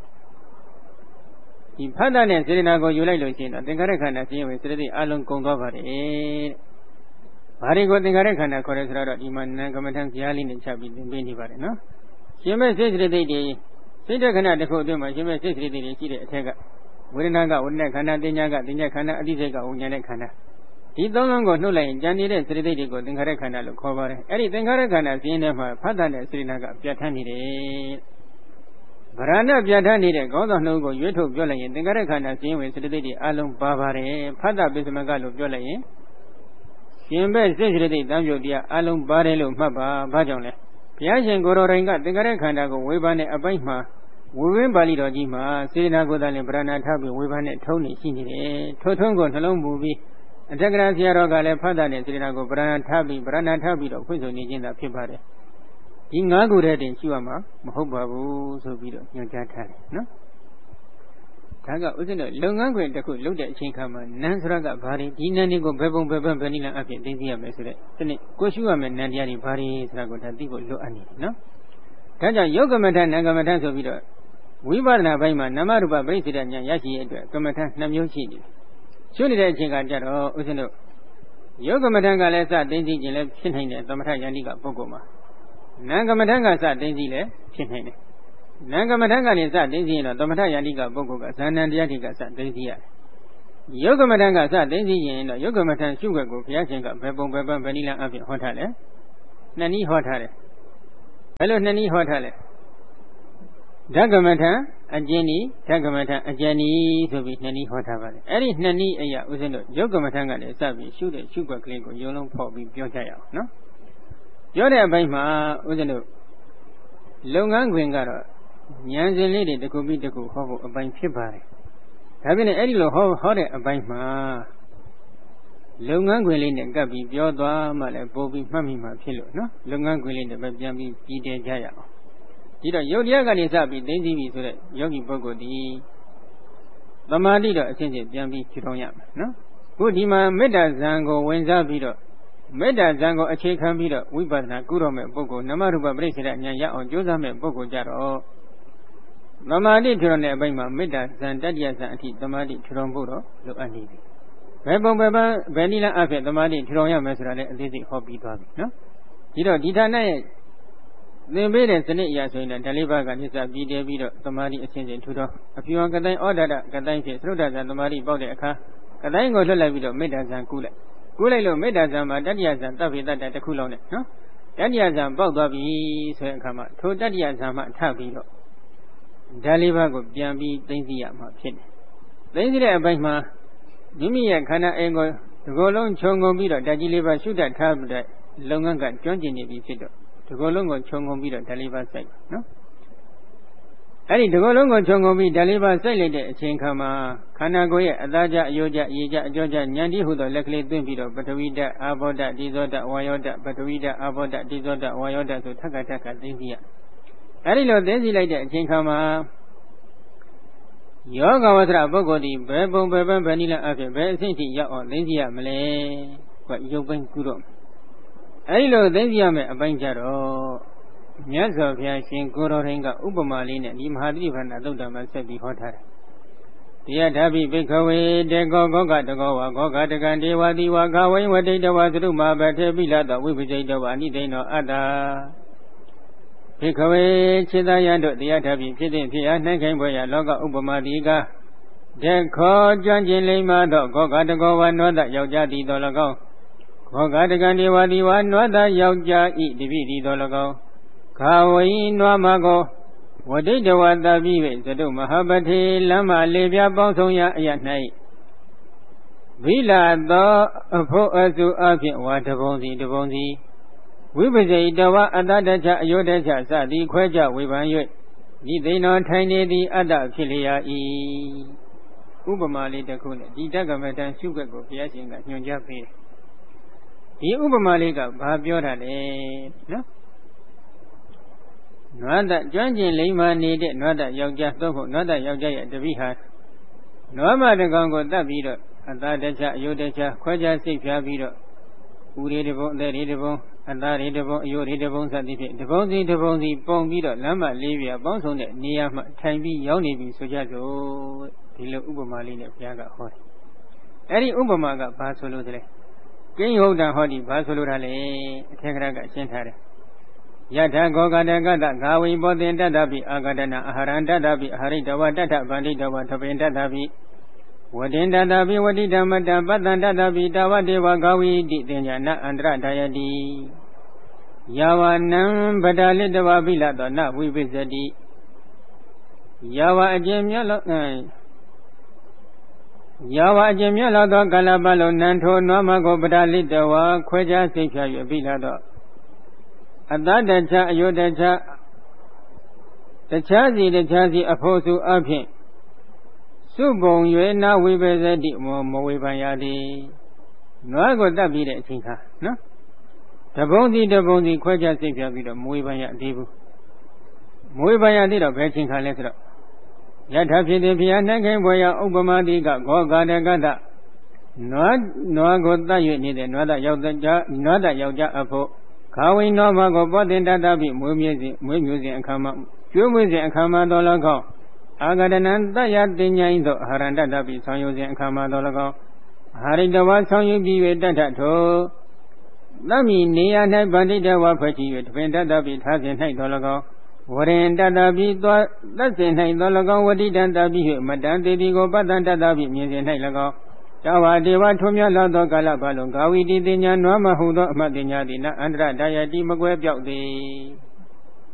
ဒီဖတ်တာနဲ့စေတနာကိုယူလိုက်လို့ရှိရင်တော့သင်္ခါရခန္ဓာသိရင်ဝေစေတသိက်အလုံးကုန်သွားပါတယ်တဲ့ဘာတွေကိုသင်္ခါရခန္ဓာခေါ်ရဲဆိုတော့ဒီမှာနံကမ္မထံဇာလေးနဲ့ချက်ပြီးသင်ပေးနေပါတယ်နော်ရှင်မဲ့စိတ်စိတ္တိတွေစိတ်တခဏတစ်ခုအတွင်းမှာရှင်မဲ့စိတ်စိတ္တိတွေရှိတဲ့အထက်ကဝေဒနာကဝေဒနာခန္ဓာတင်ညာကတင်ညာခန္ဓာအတိစိတ်ကဝိညာဉ်နဲ့ခန္ဓာဒီသုံးလုံးကိုနှုတ်လိုက်ရင်ကြံနေတဲ့စိတ္တိတွေကိုသင်္ခါရခန္ဓာလို့ခေါ်ပါတယ်အဲ့ဒီသင်္ခါရခန္ဓာဇင်းထဲမှာဖတ်တာနဲ့စေတနာကပြဋ္ဌာန်းနေတယ်ဗရဏပြဋ္ဌာန်းနေတဲ့ကောင်းသောနှုတ်ကိုရွေးထုတ်ပြောလိုက်ရင်သင်္ခါရခန္ဓာဇင်းဝင်စိတ္တိတွေအလုံးပါပါတယ်ဖတ်တာပစ္စမကလို့ပြောလိုက်ရင်ရှင်ဘက်စိတ်စိတ္တိတံပြုတ်တရားအလုံးပါတယ်လို့မှတ်ပါဘာကြောင့်လဲဘုရားရှင်ကိုယ်တော်တိုင်ကသင်္ခါရခန္ဓာကိုဝေဘာနဲ့အပိုင်းမှာဝေဝင်းပါဠိတော်ကြီးမှာစေတနာကိုယ်တိုင်ဗရဏထားပြီးဝေဘာနဲ့ထုံးနေရှိနေတယ်ထိုထုံးကိုနှလုံးမူပြီးအထက်ကရာဆရာတော်ကလည်းဖတ်တာနဲ့စေတနာကိုဗရဏထားပြီးဗရဏထားပြီးတော့ဖွင့်ဆိုနေခြင်းသာဖြစ်ပါတယ်ဒီ၅ခုတည်းတင်ရှိရမှာမဟုတ်ပါဘူးဆိုပြီးတော့ညွှန်ကြားထားတယ်နော်ဒါကဥစ္စာတို့လုပ်ငန်းခွင်တစ်ခုလုပ်တဲ့အချိန်ခါမှာနန်းစရကဘာတွေဒီနန်းတွေကိုဘယ်ပုံဘယ်ဘက်ဘယ်နည်းလမ်းအဖြစ်သိသိရမယ်ဆိုတဲ့ဒီနေ့ကိုရှုရမယ်နန်းတရားတွေဘာတွေဆိုတာကိုဒါသိဖို့လိုအပ်နေတယ်နော်ဒါကြောင့်ယုတ်ကမ္မထနံကမ္မထဆိုပြီးတော့ဝိပဿနာဘက်မှာနာမရူပပရိစ္ဆေဒဉာဏ်ရရှိရတဲ့အတွက်ကမ္မထနှစ်မျိုးရှိနေတယ်ရှုနေတဲ့အချိန်ကကြတော့ဥစ္စာတို့ယုတ်ကမ္မထကလည်းစသိသိခြင်းလည်းဖြစ်နိုင်တယ်သမထယန္တိကပုဂ္ဂိုလ်မှာနံကမ္မထကစသိသိလည်းဖြစ်နိုင်တယ်နံကမ္မထကနေစသိသိရင်တော့သမထယန္တိကပုဂ္ဂိုလ်ကဇာဏံတရားတွေကစသိသိရတယ်ယောဂမထံကစသိသိရင်တော့ယောဂမထံရှုွက်ကိုဘုရားရှင်ကဘယ်ပုံဘယ်ပန်းဗဏိလအဖြစ်ဟောထားလဲနှစ်နည်းဟောထားတယ်ဘယ်လိုနှစ်နည်းဟောထားလဲဓကမထံအကျဉ်းဤဓကမထံအကျဉ်းဤဆိုပြီးနှစ်နည်းဟောထားပါတယ်အဲ့ဒီနှစ်နည်းအရာဥစဉ်တို့ယောဂမထံကလည်းစပြီးရှုတဲ့ရှုွက်ကလေးကိုယုံလုံးဖောက်ပြီးပြောကြရအောင်နော်ပြောတဲ့အပိုင်းမှာဥစဉ်တို့လုပ်ငန်းခွင်ကတော့ဉာဏ်စဉ်လေးတွေတစ်ခုပြီးတစ်ခုဟောဖို့အပိုင်းဖြစ်ပါတယ်ဒါပြင်အဲ့ဒီလိုဟောဟောတဲ့အပိုင်းမှာလုပ်ငန်းခွင်လေးနဲ့ကပ်ပြီးပြောသွားမှလည်းပို့ပြီးမှတ်မိမှဖြစ်လို့နော်လုပ်ငန်းခွင်လေးနဲ့ပဲပြန်ပြီးကြည်တယ်ကြရအောင်ဒီတော့ယုတ်တရားကနေစပြီးသိသိပြီဆိုတဲ့ယောဂီပုဂ္ဂိုလ်ဒီသမာဓိတော့အချင်းချင်းပြန်ပြီးဖြူထောင်ရမယ်နော်ခုဒီမှာမေတ္တာဇံကိုဝင်စားပြီးတော့မေတ္တာဇံကိုအခြေခံပြီးတော့ဝိပဿနာကုတော်မဲ့ပုဂ္ဂိုလ်နမရူပပရိစ္ဆေဒဉာဏ်ရအောင်ကြိုးစားမဲ့ပုဂ္ဂိုလ်ကြတော့သမာဓိထူထောင်တဲ့အပိုင်းမှာမေတ္တာဇံတတ္တိယဇံအထိသမာဓိထူထောင်ဖို့တော့လိုအပ်နေပြီဘယ်ပုံဘယ်ပန်းဘယ်နည်းလမ်းအဖြစ်သမာဓိထူထောင်ရမယ်ဆိုတာလည်းအသေးစိတ်ဟောပြီးသွားပြီနော်ဒီတော့ဒီဌာနရဲ့သင်ပေးတဲ့စနစ်အရာဆိုရင်လည်းဓလေးပါးကနိစ္စပြီးတည်ပြီးတော့သမာဓိအစဉ်စဉ်ထူထောင်အဖြူအောင်ကတိုင်းဩဒဒကတိုင်းဖြင့်သရုဒ္ဒဇံသမာဓိပေါက်တဲ့အခါကတိုင်းကိုလွတ်လိုက်ပြီးတော့မေတ္တာဇံကူးလိုက်ကူးလိုက်လို့မေတ္တာဇံမှာတတ္တိယဇံတပ်ဖိတ္တတစ်ခုလုံးနဲ့နော်တတ္တိယဇံပေါက်သွားပြီဆိုတဲ့အခါမှာထိုတတ္တိယဇံမှာထပ်ပြီးတော့ဓာလေးပါးကိုပြန်ပြီးသိသိရမှာဖြစ်တယ်သိသိတဲ့အပိုင်းမှာမိမိရဲ့ခန္ဓာအိမ်ကိုဒီကိုယ်လုံးခြုံငုံပြီးတော့ဓာကြီးလေးပါရှုတတ်ထားတဲ့လုပ်ငန်းကကျွမ်းကျင်နေပြီဖြစ်တော့ဒီကိုယ်လုံးကိုခြုံငုံပြီးတော့ဓာလေးပါစိုက်နော်အဲ့ဒီဒီကိုယ်လုံးကိုခြုံငုံပြီးဓာလေးပါစိုက်လိုက်တဲ့အချိန်ခါမှာခန္ဓာကိုယ်ရဲ့အသားကြအယိုးကြအရေကြအကြောကြဉာဏ်တိဟုသောလက်ကလေးသွင်းပြီးတော့ပထဝီဓာတ်အာဘောဓာတ်ဒီဇောဓာတ်ဝါယောဓာတ်ပထဝီဓာတ်အာဘောဓာတ်ဒီဇောဓာတ်ဝါယောဓာတ်ဆိုထက်ကထက်ကသိသိရအဲ့ဒီလိုသိသိလိုက်တဲ့အချိန်ခါမှာယောဂဝဆရာပုဂ္ဂိုလ်ဒီဘယ်ပုံဘယ်ပန်းဘယ်နည်းလမ်းအဖြစ်ဘယ်အဆင့်ထိရောက်အောင်သိသိရမလဲကွရုပ်ပိုင်းကုတော့အဲဒီလိုသိသိရမယ်အပိုင်းကြတော့မြတ်စွာဘုရားရှင်ကိုတော်ရင်ကဥပမာလေးနဲ့ဒီမဟာသတိပဋ္ဌာန်သုတ်တံမှာဆက်ပြီးဟောထားတယ်တရားဓာပိဘိခဝေတေကောဂောကတကောဝါဂောကတကံဒေဝတိဝါခဝိဝတိတဝါသရုမာဘထေပိလတောဝိပစိတဝါအနိသိဏောအတ္တဘိခဝေခြေသာယံတို့တရားဓာပိဖြစ်တဲ့ဖြစ်အားနှိုင်းခိုင်းပွဲရလောကဥပမာတိကတေခောကျွမ်းကျင်လိမ္မာသောဂောကတကောဝါနောတယောက်ျားသည်တော်၎င်းဂောကတကံဒေဝတိဝါနောတယောက်ျားဤတပိသည်တော်၎င်းခာဝိနွားမကောဝတိတဝတပိဝေသတုမဟာပတိလမ်းမလေးပြပေါင်းဆုံးရာအရ၌ဝိလာသောအဖို့အစုအဖြင့်ဝါတပုံစီတပုံစီဝိပဇိတဝအတ္တတချအယောတချစသည်ခွဲကြဝေဖန်၍ဤသိဏောထိုင်နေသည်အတ္တဖြစ်လျာ၏ဥပမာလေးတစ်ခုနဲ့ဒီတက္ကမတန်ရှုွက်ကိုဘုရားရှင်ကညွှန်ကြားပေးတယ်ဒီဥပမာလေးကဘာပြောတာလဲနော်နွားတကျွမ်းကျင်လိမ္မာနေတဲ့နွားတယောက်ျားသို့မဟုတ်နွားတယောက်ျားရဲ့တပိဟာနွားမတကောင်ကိုတတ်ပြီးတော့အသားတခြားအယုတ်တခြားခွဲခြားစိတ်ဖြားပြီးတော့ဦးလေးတစ်ပုံအသက်လေးတစ်ပုံအသားလေးတစ်ပုံအယုတ်လေးတစ်ပုံစသည်ဖြင့်တစ်ပုံစီတစ်ပုံစီပုံပြီးတော့လမ်းမလေးပြပေါင်းစုံတဲ့နေရာမှာထိုင်ပြီးရောက်နေပြီဆိုကြစို့ဒီလိုဥပမာလေးနဲ့ဘုရားကဟောတယ်အဲ့ဒီဥပမာကဘာဆိုလို့လဲကိဉ္ဟုတ်တံဟောဒီဘာဆိုလို့တာလဲအထက်ကရကရှင်းထားတယ်ယထာဂောကတကတဂါဝိဘောတင်တတ္တပိအာဂတနာအာဟာရံတတ္တပိအာဟိတဝတတ္ထဗန္တိတဝသပင်တတ္တပိဝတိတတ္တပိဝတိဓမ္မတပတ္တံတတ္တပိတဝတေဝဂါဝိတိတင်ညာနအန္တရဒါယတိယဝနံဗဒလိတဝပိလသောနဝိပိစတိယဝအကျဉ်မြတ်လောယဝအကျဉ်မြတ်လောသောကာလပတ်လုံးနံထိုနွားမကိုဗဒလိတဝခွဲခြားစိတ်ဖြာ၍ပိလသောအတ္တတခြားအယုတ်တခြားတခြားစီတခြားစီအဖို့စုအဖြင့်စုပုံ၍နာဝိပဇတိမမဝေဖန်ရသည်နွားကိုတတ်ပြီးတဲ့အချိန်ခါနော်တပုံစီတပုံစီခွဲခြားစိတ်ဖြာပြီးတော့မဝေဖန်ရသေးဘူးမဝေဖန်ရသေးတော့ဘယ်ချိန်ခါလဲဆိုတော့ယထာဖြစ်သည်ဖျားနှံ့ခိုင်းပွဲရဥပမာတိကဂောဂတကတနွားနွားကိုတတ်၍နေတဲ့နွားတယောက်ျားနွားတယောက်ျားအဖို့ခါဝိနောမကိုပောတင်တတပိမွေးမြူစဉ်မွေးမြူစဉ်အခါမှာကျွေးမွေးစဉ်အခါမှာတော်၎င်းအာဂတနံတယတင်ញိုင်းသောအာရန္တတပိဆောင်ယူစဉ်အခါမှာတော်၎င်းအာရိတဝါဆောင်ယူပြီး၍တတ္ထထိုသမိနေရ၌ဗန္တိတဝါဖွဲ့ချ၍တပင်တတပိထားစဉ်၌တော်၎င်းဝရင်တတပိသောသက်စဉ်၌တော်၎င်းဝတိတံတပိ၍မတံတေတိကိုပတ္တံတတပိမြင်စဉ်၌၎င်းတာဝဒေဝထုံမြလာသောကာလဘာလုံးဂါဝီတိတင်ညာနွားမဟုသောအမှတ်တင်ညာသည်နအန္တရဒါယတိမကွဲပြောက်သည်